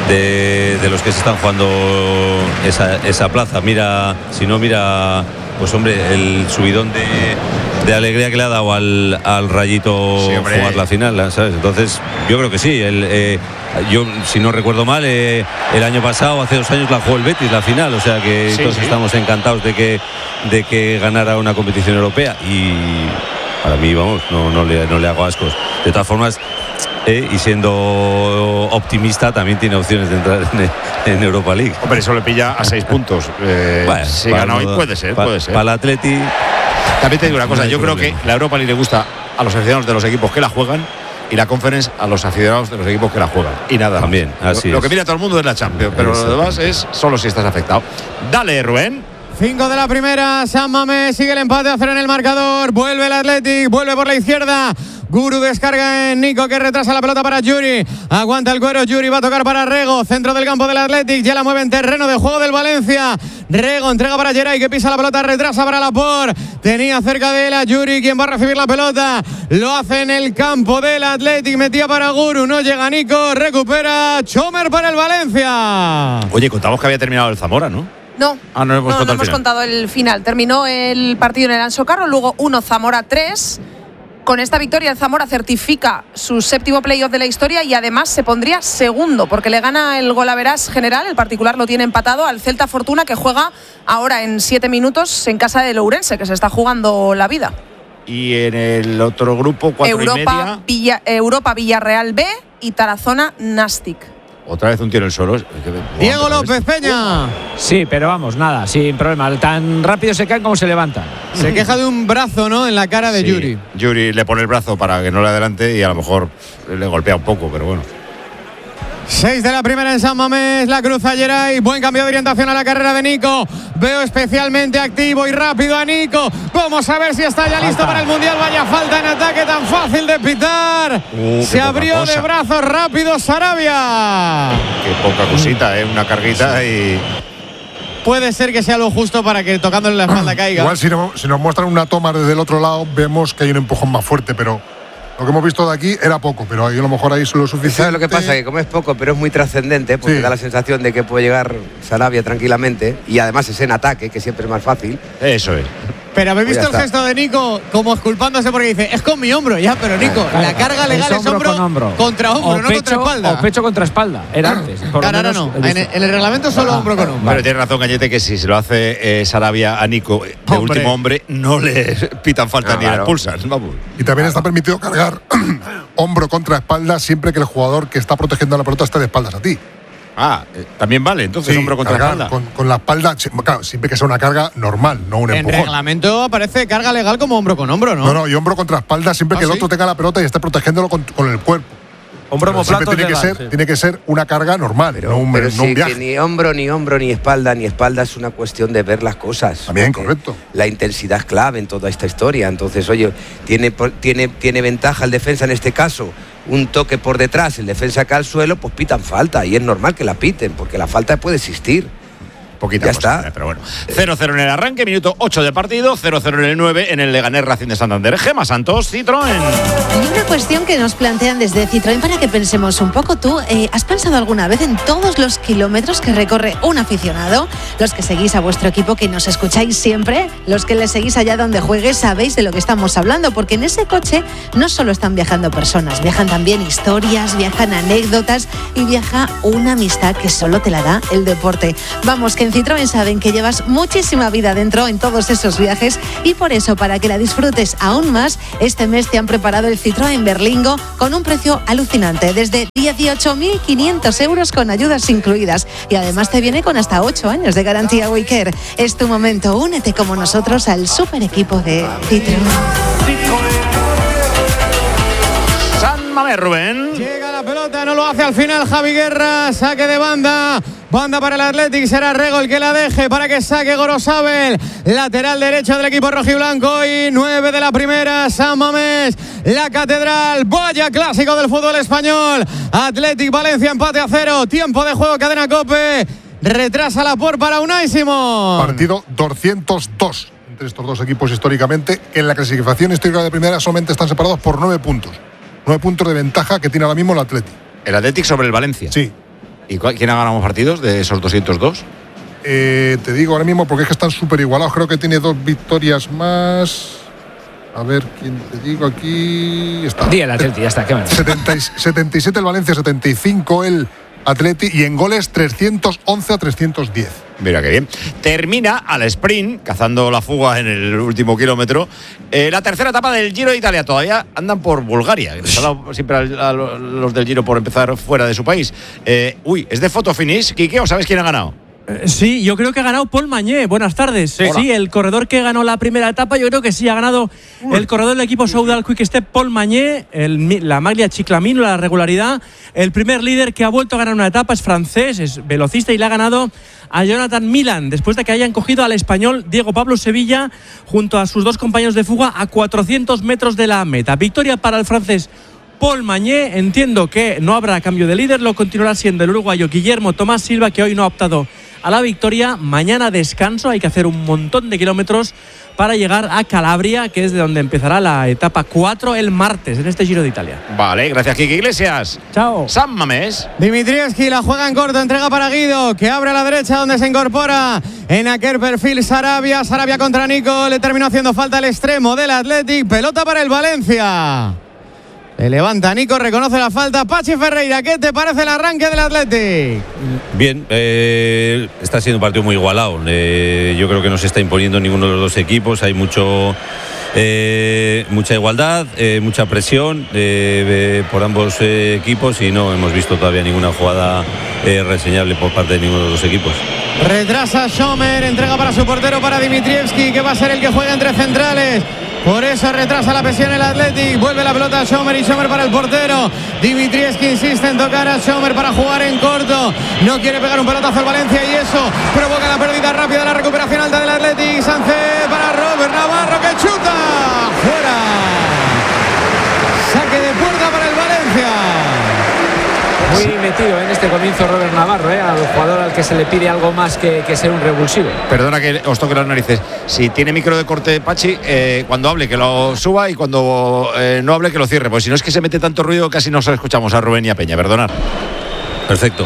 de, de los que se están jugando esa, esa plaza. Mira, si no mira, pues hombre, el subidón de, de alegría que le ha dado al, al Rayito sí, jugar la final, ¿sabes? Entonces, yo creo que sí. El, eh, yo, si no recuerdo mal, eh, el año pasado, hace dos años, la jugó el Betis, la final. O sea que sí, entonces sí. estamos encantados de que, de que ganara una competición europea. Y para mí, vamos, no, no, le, no le hago ascos. De todas formas, eh, y siendo optimista, también tiene opciones de entrar en, en Europa League.
Hombre, eso le pilla a seis puntos. Eh, bueno, si gana hoy, puede ser,
pa,
puede ser.
Para el Atleti.
También te digo una cosa, yo creo que la Europa League le gusta a los aficionados de los equipos que la juegan y la Conference a los aficionados de los equipos que la juegan. Y nada.
También, así
lo, lo
es.
que mira todo el mundo es la Champions, pero
Exacto.
lo demás es solo si estás afectado. Dale, Rubén.
Cinco de la primera, San Mamés sigue el empate a cero en el marcador. Vuelve el Athletic, vuelve por la izquierda. Guru descarga en Nico, que retrasa la pelota para Yuri. Aguanta el cuero, Yuri va a tocar para Rego. Centro del campo del Athletic, ya la mueve en terreno de juego del Valencia. Rego entrega para Geray, que pisa la pelota, retrasa para Laporte. Tenía cerca de él a Yuri, quien va a recibir la pelota. Lo hace en el campo del Athletic, metía para Guru, no llega Nico, recupera Chomer para el Valencia.
Oye, contamos que había terminado el Zamora, ¿no?
No,
ah, no, hemos,
no,
contado,
no
el
hemos contado el final. Terminó el partido en el Anso Carro, luego uno Zamora tres. Con esta victoria el Zamora certifica su séptimo playoff de la historia y además se pondría segundo porque le gana el golaveras general, el particular lo tiene empatado al Celta Fortuna, que juega ahora en siete minutos en casa del Ourense, que se está jugando la vida.
Y en el otro grupo, cuatro
Europa,
y media.
Villa, Europa Villarreal B y Tarazona Nastic.
Otra vez un tiro en solo.
Diego López Peña.
Sí, pero vamos, nada, sin problema. Tan rápido se caen como se levantan.
Se queja de un brazo, ¿no? En la cara de
sí.
Yuri.
Yuri le pone el brazo para que no le adelante y a lo mejor le golpea un poco, pero bueno.
Seis de la primera en San Mamés, la cruza Geray, buen cambio de orientación a la carrera de Nico. Veo especialmente activo y rápido a Nico. Vamos a ver si está ya listo para el Mundial. Vaya falta en ataque tan fácil de pitar.
Uh,
Se abrió cosa. de brazos rápido Sarabia.
Qué poca cosita, ¿eh? Una carguita sí. y...
Puede ser que sea lo justo para que tocándole la espalda caiga.
Igual si, no, si nos muestran una toma desde el otro lado, vemos que hay un empujón más fuerte, pero... Lo que hemos visto de aquí era poco, pero ahí a lo mejor ahí es lo suficiente.
¿Sabes lo que pasa? Que como es poco, pero es muy trascendente, porque sí. da la sensación de que puede llegar Sarabia tranquilamente, y además es en ataque, que siempre es más fácil.
Eso es.
Pero habéis visto pues el gesto de Nico como esculpándose porque dice, es con mi hombro, ya, pero Nico, claro, la carga legal es hombro, es hombro, con hombro contra hombro,
o
no
pecho,
contra espalda.
O pecho contra espalda, era antes.
Por claro, ahora no, en el, en el reglamento solo ah, hombro con hombro.
Pero tiene razón, Cañete, que si se lo hace eh, Sarabia a Nico, de hombre. último hombre, no le pitan falta ah, ni claro. le expulsan. Vamos.
Y también está permitido cargar hombro contra espalda siempre que el jugador que está protegiendo la pelota esté de espaldas a ti.
Ah, eh, también vale, entonces
sí,
hombro contra
cargar,
espalda.
Con, con la espalda, claro, siempre que sea una carga normal, no un empujón.
En reglamento aparece carga legal como hombro con hombro, ¿no?
No, no, y hombro contra espalda siempre ¿Ah, que el sí? otro tenga la pelota y esté protegiéndolo con, con el cuerpo.
Hombro
siempre tiene,
legal,
que ser,
sí.
tiene que ser una carga normal,
pero,
no un,
pero
no
sí,
un viaje.
Que ni hombro, ni hombro, ni espalda, ni espalda es una cuestión de ver las cosas.
También, correcto.
La intensidad es clave en toda esta historia. Entonces, oye, tiene, tiene, tiene ventaja el defensa en este caso. Un toque por detrás, el defensa cae al suelo, pues pitan falta. Y es normal que la piten, porque la falta puede existir.
poquita
Ya
cosa.
está.
Pero bueno, cero cero en el arranque, minuto ocho de partido, cero cero en el nueve en el Leganés Racing de Santander. Gema Santos, Citroën.
Y una cuestión que nos plantean desde Citroën para que pensemos un poco. ¿Tú eh, has pensado alguna vez en todos los kilómetros que recorre un aficionado? Los que seguís a vuestro equipo, que nos escucháis siempre, los que le seguís allá donde juegue, sabéis de lo que estamos hablando, porque en ese coche no solo están viajando personas, viajan también historias, viajan anécdotas y viaja una amistad que solo te la da el deporte. Vamos, que en Citroën saben que llevas muchísima vida dentro en todos esos viajes y por eso, para que la disfrutes aún más, este mes te han preparado el Citroën Berlingo con un precio alucinante, desde dieciocho mil quinientos euros con ayudas incluidas, y además te viene con hasta ocho años de garantía WeCare. Es tu momento, únete como nosotros al super equipo de Citroën.
San Mamés, Rubén.
Llega la pelota, no lo hace al final Javi Guerra, saque de banda. Banda para el Athletic, será Rego el que la deje para que saque Gorosabel, lateral derecho del equipo rojiblanco, y nueve de la primera, San Mamés, la catedral, vaya clásico del fútbol español. Athletic Valencia, empate a cero, tiempo de juego, cadena COPE, retrasa la por para Unai Simón.
Partido doscientos dos entre estos dos equipos históricamente, que en la clasificación histórica de primera solamente están separados por nueve puntos. Nueve puntos de ventaja que tiene ahora mismo el Athletic.
El Athletic sobre el Valencia.
Sí.
¿Y quién ha ganado más partidos de esos doscientos dos?
Eh, te digo ahora mismo porque es que están súper igualados. Creo que tiene dos victorias más. A ver, ¿quién te digo aquí? Está.
Día el Atleti, ya está. ¿Qué más?
setenta, setenta y siete el Valencia, setenta y cinco el Atleti, y en goles trescientos once a trescientos diez.
Mira qué bien. Termina al sprint, cazando la fuga en el último kilómetro, eh, la tercera etapa del Giro de Italia. Todavía andan por Bulgaria. Les ha dado siempre a, a los del Giro por empezar fuera de su país. Eh, uy, ¿es de photo finish, Quique, o sabes quién ha ganado?
Eh, sí, yo creo que ha ganado Paul Mañé. Buenas tardes.
Sí,
sí, el corredor que ganó la primera etapa, yo creo que sí ha ganado el corredor del equipo Soudal Quick Step, Paul Mañé, el, la maglia Chiclamino, la regularidad. El primer líder que ha vuelto a ganar una etapa es francés, es velocista, y le ha ganado a Jonathan Milan, después de que hayan cogido al español Diego Pablo Sevilla junto a sus dos compañeros de fuga a cuatrocientos metros de la meta. Victoria para el francés Paul Mañé. Entiendo que no habrá cambio de líder, lo continuará siendo el uruguayo Guillermo Tomás Silva, que hoy no ha optado a la victoria. Mañana descanso, hay que hacer un montón de kilómetros para llegar a Calabria, que es de donde empezará la etapa cuatro el martes en este Giro de Italia.
Vale, gracias, Quique Iglesias.
Chao.
San Mamés.
Dimitrievski la juega en corto, entrega para Guido, que abre a la derecha donde se incorpora en aquel perfil Sarabia. Sarabia contra Nico, le terminó haciendo falta el extremo del Athletic. Pelota para el Valencia. Se levanta Nico, reconoce la falta. Pachi Ferreira, ¿qué te parece el arranque del Athletic?
Bien, eh, está siendo un partido muy igualado. Eh, yo creo que no se está imponiendo ninguno de los dos equipos. Hay mucho, eh, mucha igualdad, eh, mucha presión eh, eh, por ambos eh, equipos, y no hemos visto todavía ninguna jugada eh, reseñable por parte de ninguno de los equipos.
Retrasa Schomer, entrega para su portero, para Dimitrievski, que va a ser el que juega entre centrales. Por eso retrasa la presión el Athletic. Vuelve la pelota a Schomer, y Schomer para el portero. Dimitrievski insiste en tocar a Schomer para jugar en corto. No quiere pegar un pelotazo al Valencia, y eso provoca la pérdida rápida, la recuperación alta del Athletic. Sánchez para Robert Navarro, que chuta. Fuera. Saque de puerta para el Valencia.
Muy metido en este comienzo Robert Navarro, ¿eh? Al jugador al que se le pide algo más que, que ser un revulsivo.
Perdona que os toque las narices. Si tiene micro de corte Pachi, eh, cuando hable que lo suba, y cuando eh, no hable que lo cierre, pues si no es que se mete tanto ruido, casi no se escuchamos a Rubén y a Peña. Perdonad.
Perfecto.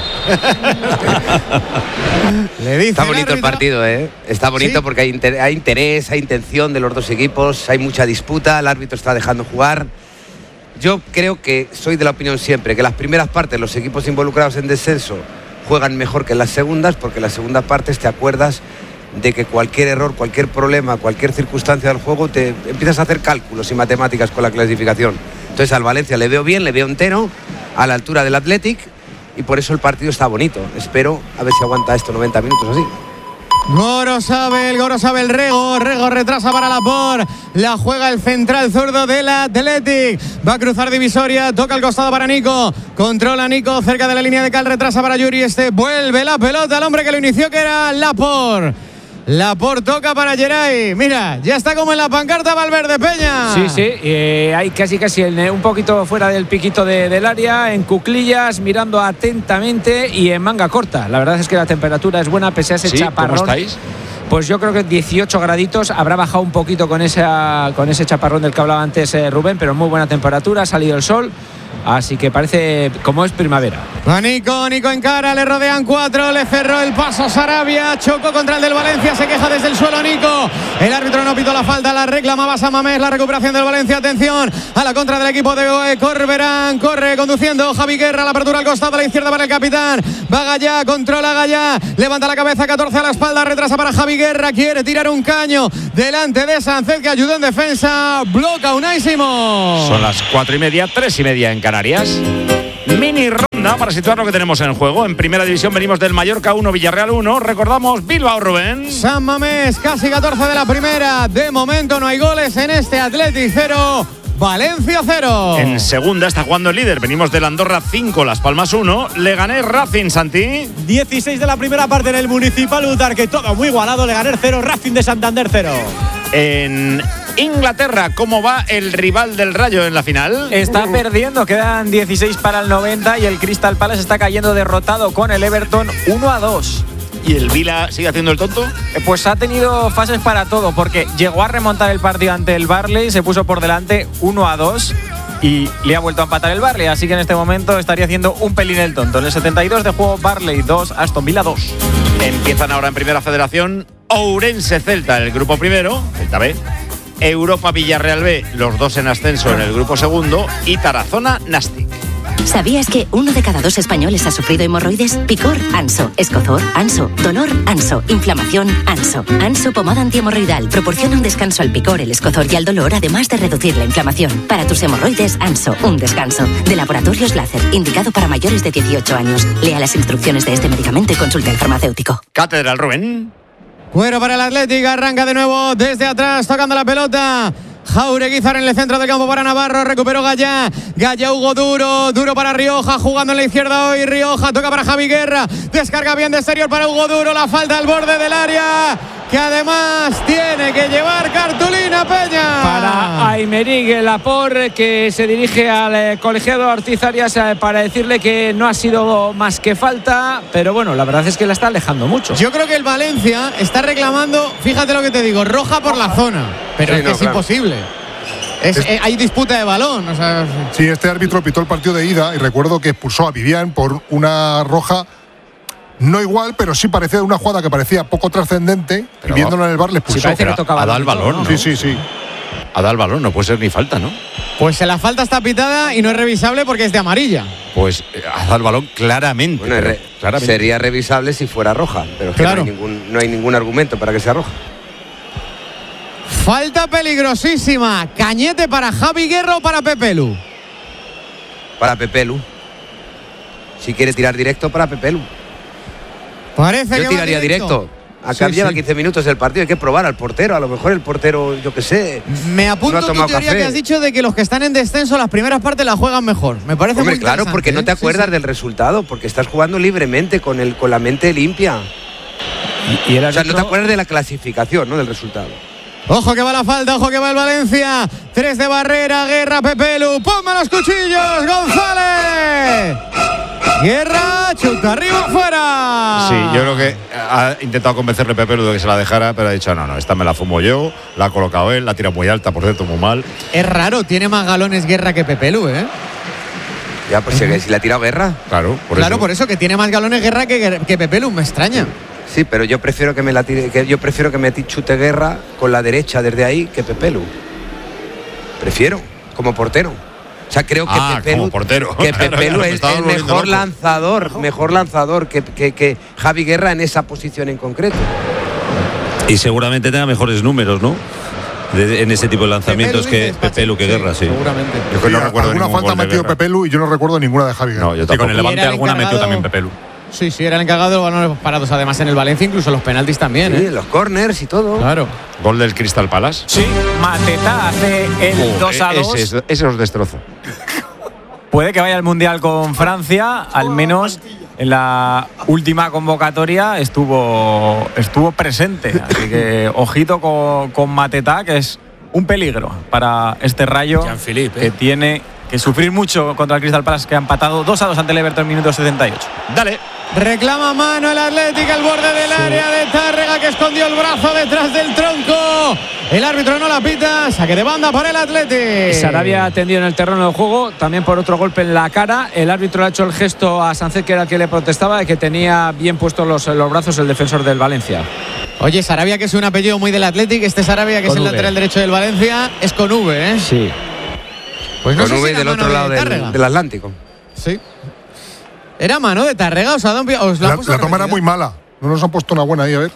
Le dice Está bonito el, el partido, ¿eh? Está bonito, ¿sí? Porque hay, inter- hay interés, hay intención de los dos equipos, hay mucha disputa, el árbitro está dejando jugar. Yo creo que soy de la opinión siempre que las primeras partes, los equipos involucrados en descenso juegan mejor que en las segundas, porque en las segundas partes te acuerdas de que cualquier error, cualquier problema, cualquier circunstancia del juego, te empiezas a hacer cálculos y matemáticas con la clasificación. Entonces al Valencia le veo bien, le veo entero, a la altura del Athletic, y por eso el partido está bonito. Espero a ver si aguanta esto noventa minutos así.
Gorosabel, Gorosabel, Rego, Rego retrasa para Laporte, la juega el central zurdo del Athletic, va a cruzar divisoria, toca al costado para Nico, controla Nico cerca de la línea de cal, retrasa para Yuri, este vuelve la pelota al hombre que lo inició, que era Laporte. Laporte toca para Geray. Mira, ya está como en la pancarta Valverde Peña.
Sí, sí, eh, hay casi casi en, un poquito fuera del piquito de, del área, en cuclillas, mirando atentamente y en manga corta. La verdad es que la temperatura es buena pese a ese
¿Sí?
chaparrón.
¿Cómo estáis?
Pues yo creo que dieciocho graditos, habrá bajado un poquito con, esa, con ese chaparrón del que hablaba antes eh, Rubén, pero muy buena temperatura, ha salido el sol, así que parece como es primavera.
Va Nico, Nico en cara, le rodean cuatro, le cerró el paso Sarabia, chocó contra el del Valencia, se queja desde el suelo Nico. El árbitro no pitó la falta, la reclamaba San Mamés, la recuperación del Valencia, atención a la contra del equipo de Corberán, corre conduciendo Javi Guerra, la apertura al costado a la izquierda para el capitán, va Gallá, controla Gallá, levanta la cabeza, catorce a la espalda, retrasa para Javi Guerra, quiere tirar un caño delante de Sánchez que ayudó en defensa, bloca Unai Simón.
Son las cuatro y media, tres y media en Canarias. Mini ronda para situar lo que tenemos en juego. En primera división venimos del Mallorca uno, Villarreal uno. Recordamos Bilbao, Rubén.
San Mamés, casi catorce de la primera. De momento no hay goles en este Athletic cero, Valencia cero.
En segunda está jugando el líder. Venimos del Andorra cinco, Las Palmas uno. Leganés Racing, Santi.
dieciséis de la primera parte en el Municipal Utar, que todo muy igualado. Leganés cero, Racing de Santander cero.
En Inglaterra, ¿cómo va el rival del Rayo en la final?
Está perdiendo, quedan dieciséis para el noventa y el Crystal Palace está cayendo derrotado con el Everton uno a dos.
¿Y el Vila sigue haciendo el tonto?
Pues ha tenido fases para todo, porque llegó a remontar el partido ante el Burnley, se puso por delante uno a dos y le ha vuelto a empatar el Burnley, así que en este momento estaría haciendo un pelín el tonto. En el setenta y dos de juego, Burnley dos, Aston Villa dos.
Empiezan ahora en Primera Federación Ourense Celta en el grupo primero, Celta B, Europa Villarreal B, los dos en ascenso en el grupo segundo, y Tarazona Nastic.
¿Sabías que uno de cada dos españoles ha sufrido hemorroides? Picor, Anso. Escozor, Anso. Dolor, Anso. Inflamación, Anso. Anso pomada antihemorroidal proporciona un descanso al picor, el escozor y al dolor, además de reducir la inflamación. Para tus hemorroides, Anso, un descanso. De Laboratorios Láser, indicado para mayores de dieciocho años. Lea las instrucciones de este medicamento y consulte al farmacéutico.
Catedral, Rubén.
Cuero para el Atlético, arranca de nuevo desde atrás, tocando la pelota. Jaureguizar en el centro del campo para Navarro, recuperó Gallá, Gallá Hugo Duro, Duro para Rioja, jugando en la izquierda hoy, Rioja, toca para Javi Guerra, descarga bien de exterior para Hugo Duro, la falta al borde del área, que además tiene que llevar cartulina Peña.
Para Aymeric Laporte, que se dirige al eh, colegiado Ortiz Arias eh, para decirle que no ha sido más que falta, pero bueno, la verdad es que la está alejando mucho.
Yo creo que el Valencia está reclamando, fíjate lo que te digo, roja por la zona, pero sí, es que no, es claro. imposible. Es, es, hay disputa de balón. O sea.
Sí, este árbitro pitó el partido de ida y recuerdo que expulsó a Vivian por una roja. No igual, pero sí parecía una jugada que parecía poco trascendente. Y viéndolo en el bar le expulsó.
Sí, parece que tocaba. Ha dado el balón, ¿no?
Sí, sí, sí.
Ha dado el balón, no puede ser ni falta, ¿no?
Pues la falta está pitada y no es revisable porque es de amarilla.
Pues ha dado el balón claramente.
Bueno, re claramente. Sería revisable si fuera roja, pero es que claro. no, hay ningún, no hay ningún argumento para que sea roja.
Falta peligrosísima. Cañete para Javi Guerra o para Pepelu.
Para Pepelu. Si quiere tirar directo, para Pepelu.
Parece
yo
que
tiraría directo. directo. Acá sí, lleva sí. quince minutos el partido, hay que probar al portero. A lo mejor el portero, yo qué sé.
Me apunto no tu teoría café. que has dicho de que los que están en descenso las primeras partes las juegan mejor. Me parece
Hombre,
muy
claro, porque
¿eh?
no te acuerdas sí, sí. del resultado, porque estás jugando libremente con, el, con la mente limpia.
Y, y el
o sea, no te acuerdas de la clasificación, no del resultado.
Ojo que va la falta, ojo que va el Valencia. Tres de barrera, Guerra, Pepelu. ¡Ponme los cuchillos, González! Guerra, chuta arriba, fuera.
Sí, yo creo que ha intentado convencerle Pepelu de que se la dejara, pero ha dicho, no, no, esta me la fumo yo, la ha colocado él, la tira muy alta, por cierto, muy mal.
Es raro, tiene más galones Guerra que Pepelu, ¿eh?
Ya, pues uh-huh. si la ha tirado Guerra.
Claro,
por claro, eso. por eso, que tiene más galones Guerra que, que Pepelu, me extraña.
Sí, pero yo prefiero que me la tire, que yo prefiero que me chute Guerra con la derecha desde ahí que Pepelu. Prefiero, como portero. O sea, creo que
ah,
Pepelu,
como portero.
Que Pepelu es el mejor lanzador, no. mejor lanzador que, que, que Javi Guerra en esa posición en concreto.
Y seguramente tenga mejores números, ¿no? De, en ese tipo de lanzamientos Pepelu que Pepelu que sí, Guerra, sí.
Seguramente. Yo que no recuerdo alguna falta ha metido Pepelu y yo no recuerdo ninguna de Javi Guerra.
No, yo tampoco.
Y con el Levante alguna metió también Pepelu.
Sí, sí, era el encargado de los balones parados, además en el Valencia, incluso los penaltis también,
sí,
¿eh?
los corners y todo.
Claro.
Gol del Crystal Palace.
Sí, Mateta hace el
oh,
dos a dos.
Ese, ese os destrozo.
puede que vaya al Mundial con Francia, al menos en la última convocatoria estuvo, estuvo presente. Así que ojito con, con Mateta, que es un peligro para este Rayo que tiene que sufrir mucho contra el Crystal Palace, que ha empatado dos a dos ante el Everton en minuto setenta y ocho.
Dale.
Reclama mano el Atlético al borde del sí. área de Tárrega, que escondió el brazo detrás del tronco. El árbitro no la pita. Saque de banda para el Atlético.
Sarabia atendido en el terreno de juego, también por otro golpe en la cara. El árbitro le ha hecho el gesto a Sánchez, que era el que le protestaba, de que tenía bien puestos los, los brazos el defensor del Valencia.
Oye, Sarabia, que es un apellido muy del Atlético. Este Sarabia, que con es el v. lateral derecho del Valencia, es con V, ¿eh?
Sí.
Pues no
con
sé
V
si
del otro lado de del, del Atlántico.
Sí. ¿Era mano de Tárrega? O sea, os la,
la, la toma era muy mala. No nos han puesto una buena ahí, a ver.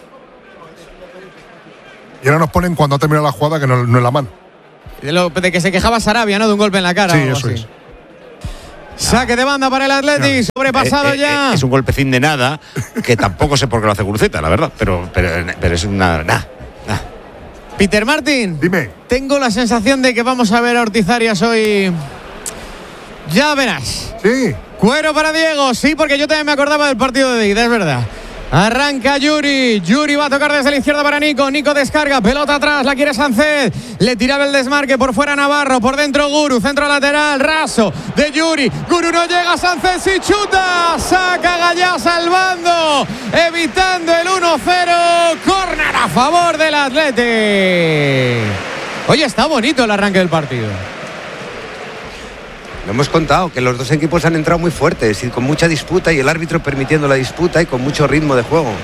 Y ahora nos ponen cuando ha terminado la jugada que no, no es la mano.
De, lo, de que se quejaba Sarabia, ¿no? De un golpe en la cara.
Sí, eso
así.
es.
Saque de banda para el Athletic, sobrepasado
eh, eh,
ya.
Es un golpecín de nada, que tampoco sé por qué lo hace Guruceta, la verdad. Pero, pero, pero es una. Nah, nah.
Peter Martin.
Dime.
Tengo la sensación de que vamos a ver a Ortiz Arias hoy. Ya verás.
Sí.
Cuero para Diego, sí, porque yo también me acordaba del partido de ida, es verdad. Arranca Yuri, Yuri va a tocar desde la izquierda para Nico, Nico descarga, pelota atrás, la quiere Sánchez, le tiraba el desmarque por fuera Navarro, por dentro Guru, centro lateral, raso de Yuri, Guru no llega, Sánchez y chuta, saca Gallá salvando, evitando el uno cero, córner a favor del Athletic. Oye, está bonito el arranque del partido.
Lo hemos contado, que los dos equipos han entrado muy fuertes y con mucha disputa, y el árbitro permitiendo la disputa y con mucho ritmo de juego.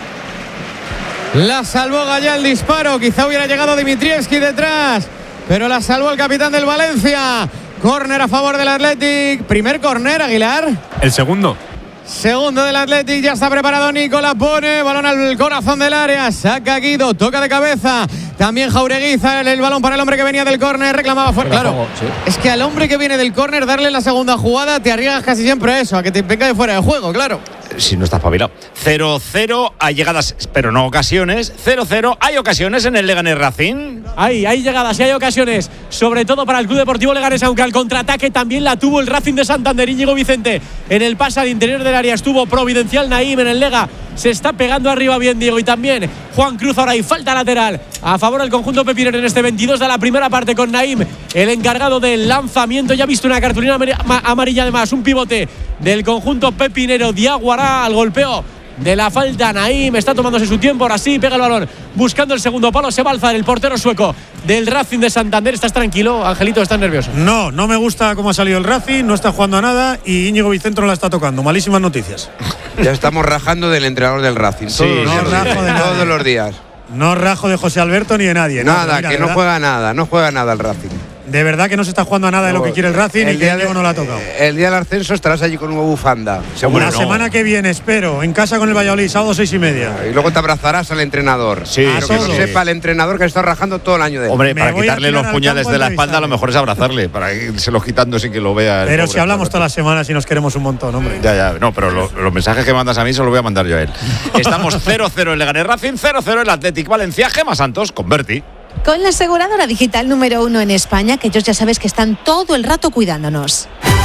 La salvó Gallá el disparo, quizá hubiera llegado Dimitrievski detrás, pero la salvó el capitán del Valencia. Córner a favor del Athletic. Primer córner, Aguilar.
El segundo.
Segundo del Athletic, ya está preparado Nico, la pone, balón al corazón del área, saca Guido, toca de cabeza, también Jaureguiza, el, el balón para el hombre que venía del córner, reclamaba fuera, claro, juego, sí. Es que al hombre que viene del córner darle la segunda jugada, te arriesgas casi siempre a eso, a que te venga de fuera de juego, claro.
Si no estás pabilado. cero cero, hay llegadas, pero no ocasiones. cero cero, hay ocasiones en el Leganés Racing.
Hay, hay llegadas y hay ocasiones, sobre todo para el Club Deportivo Leganés, aunque al contraataque también la tuvo el Racing de Santander. Íñigo Vicente en el pase al interior del área estuvo providencial. Naim en el Lega se está pegando arriba bien Diego, y también Juan Cruz. Ahora hay falta lateral a favor del conjunto pepinero en este veintidós de la primera parte, con Naim el encargado del lanzamiento. Ya ha visto una cartulina amarilla, además un pivote del conjunto pepinero. Diaguará al golpeo de la falta. Naim está tomándose su tiempo, ahora sí pega el balón buscando el segundo palo. Se va a alzar el portero sueco del Racing de Santander. ¿Estás tranquilo, Angelito? ¿Estás nervioso?
No, no me gusta cómo ha salido el Racing, no está jugando a nada y Íñigo Vicente no la está tocando. Malísimas noticias.
Ya estamos rajando del entrenador del Racing.
Sí, todos,
no
los,
rajo de todos los días.
No rajo de José Alberto ni de nadie.
Nada,
no, mira,
que no verdad, juega nada, no juega nada el Racing.
De verdad que no se está jugando a nada de lo que quiere el Racing, el y que Diego no lo ha tocado.
El día del ascenso estarás allí con una bufanda.
Seguro. La no. semana que viene, espero, en casa con el Valladolid, sábado seis y media.
Y luego te abrazarás al entrenador.
Sí,
pero que no sepa el entrenador que está rajando todo el año de él.
Hombre, para quitarle los puñales de la espalda, a lo mejor es abrazarle, para irse los quitando sin que lo vea.
Pero si hablamos todas las semanas y nos queremos un montón, hombre.
Ya, ya, no, pero lo, los mensajes que mandas a mí se los voy a mandar yo a él. Estamos cero cero en Leganés Racing, cero cero el Athletic Valencia. Gemma Santos, converti.
Con la aseguradora digital número uno en España, que ellos ya sabes que están todo el rato cuidándonos.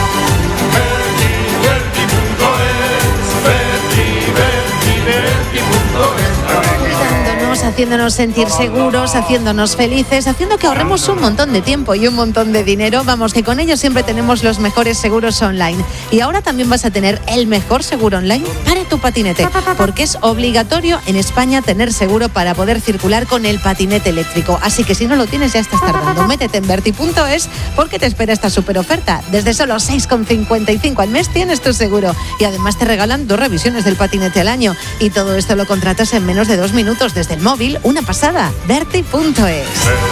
Haciéndonos sentir seguros, haciéndonos felices, haciendo que ahorremos un montón de tiempo y un montón de dinero. Vamos, que con ellos siempre tenemos los mejores seguros online. Y ahora también vas a tener el mejor seguro online para tu patinete, porque es obligatorio en España tener seguro para poder circular con el patinete eléctrico. Así que si no lo tienes, ya estás tardando. Métete en verti punto es porque te espera esta super oferta. Desde solo seis con cincuenta y cinco al mes tienes tu seguro. Y además te regalan dos revisiones del patinete al año. Y todo esto lo contratas en menos de dos minutos desde el móvil. Una pasada. verti punto es.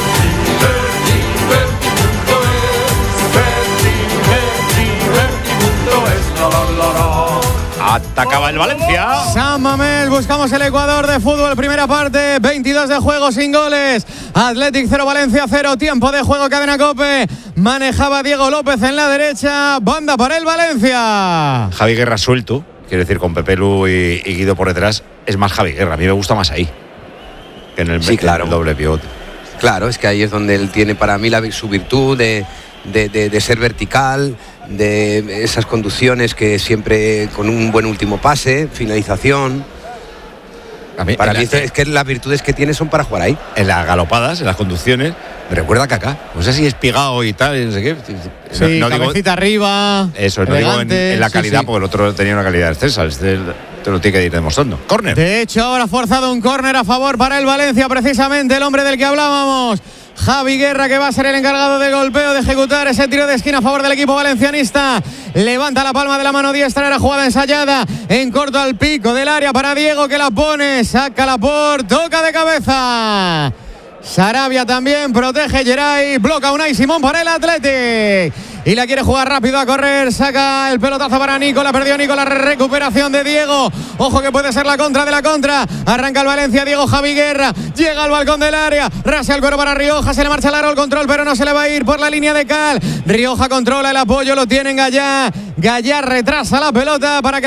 Atacaba el Valencia.
San Mamés, buscamos el Ecuador de fútbol. Primera parte, veintidós de juego sin goles. Athletic cero, Valencia cero. Tiempo de juego, cadena COPE. Manejaba Diego López en la derecha. Banda para el Valencia.
Javi Guerra suelto, quiero decir, con Pepe Lu y, y Guido por detrás. Es más Javi Guerra, a mí me gusta más ahí que en el,
sí, claro.
en el doble pivote.
Claro, es que ahí es donde él tiene para mí la, su virtud de, de, de, de ser vertical, de esas conducciones que siempre con un buen último pase, finalización.
A mí,
para mí
la,
es que las virtudes que tiene son para jugar ahí.
En las galopadas, en las conducciones, me recuerda a Kaká. No sé si es pigado y tal, no sé qué.
Sí,
no, no
cabecita
digo,
arriba.
Eso, no digo en, en la calidad, sí, sí. Porque el otro tenía una calidad excelsa. Este te lo tiene que ir demostrando. Córner.
De hecho, ahora ha forzado un córner a favor para el Valencia, precisamente el hombre del que hablábamos. Javi Guerra, que va a ser el encargado de golpeo, de ejecutar ese tiro de esquina a favor del equipo valencianista. Levanta la palma de la mano diestra, era jugada ensayada en corto al pico del área para Diego, que la pone, saca la por, toca de cabeza. Sarabia también, protege Geray, bloca Unai Simón para el Athletic. Y la quiere jugar rápido a correr, saca el pelotazo para Nico, la perdió Nico, la recuperación de Diego. Ojo que puede ser la contra de la contra. Arranca el Valencia, Diego Javi Guerra, llega al balcón del área, rasea el cuero para Rioja, se le marcha largo el control, pero no se le va a ir por la línea de cal. Rioja controla el apoyo, lo tienen Gallá. Gallá retrasa la pelota para que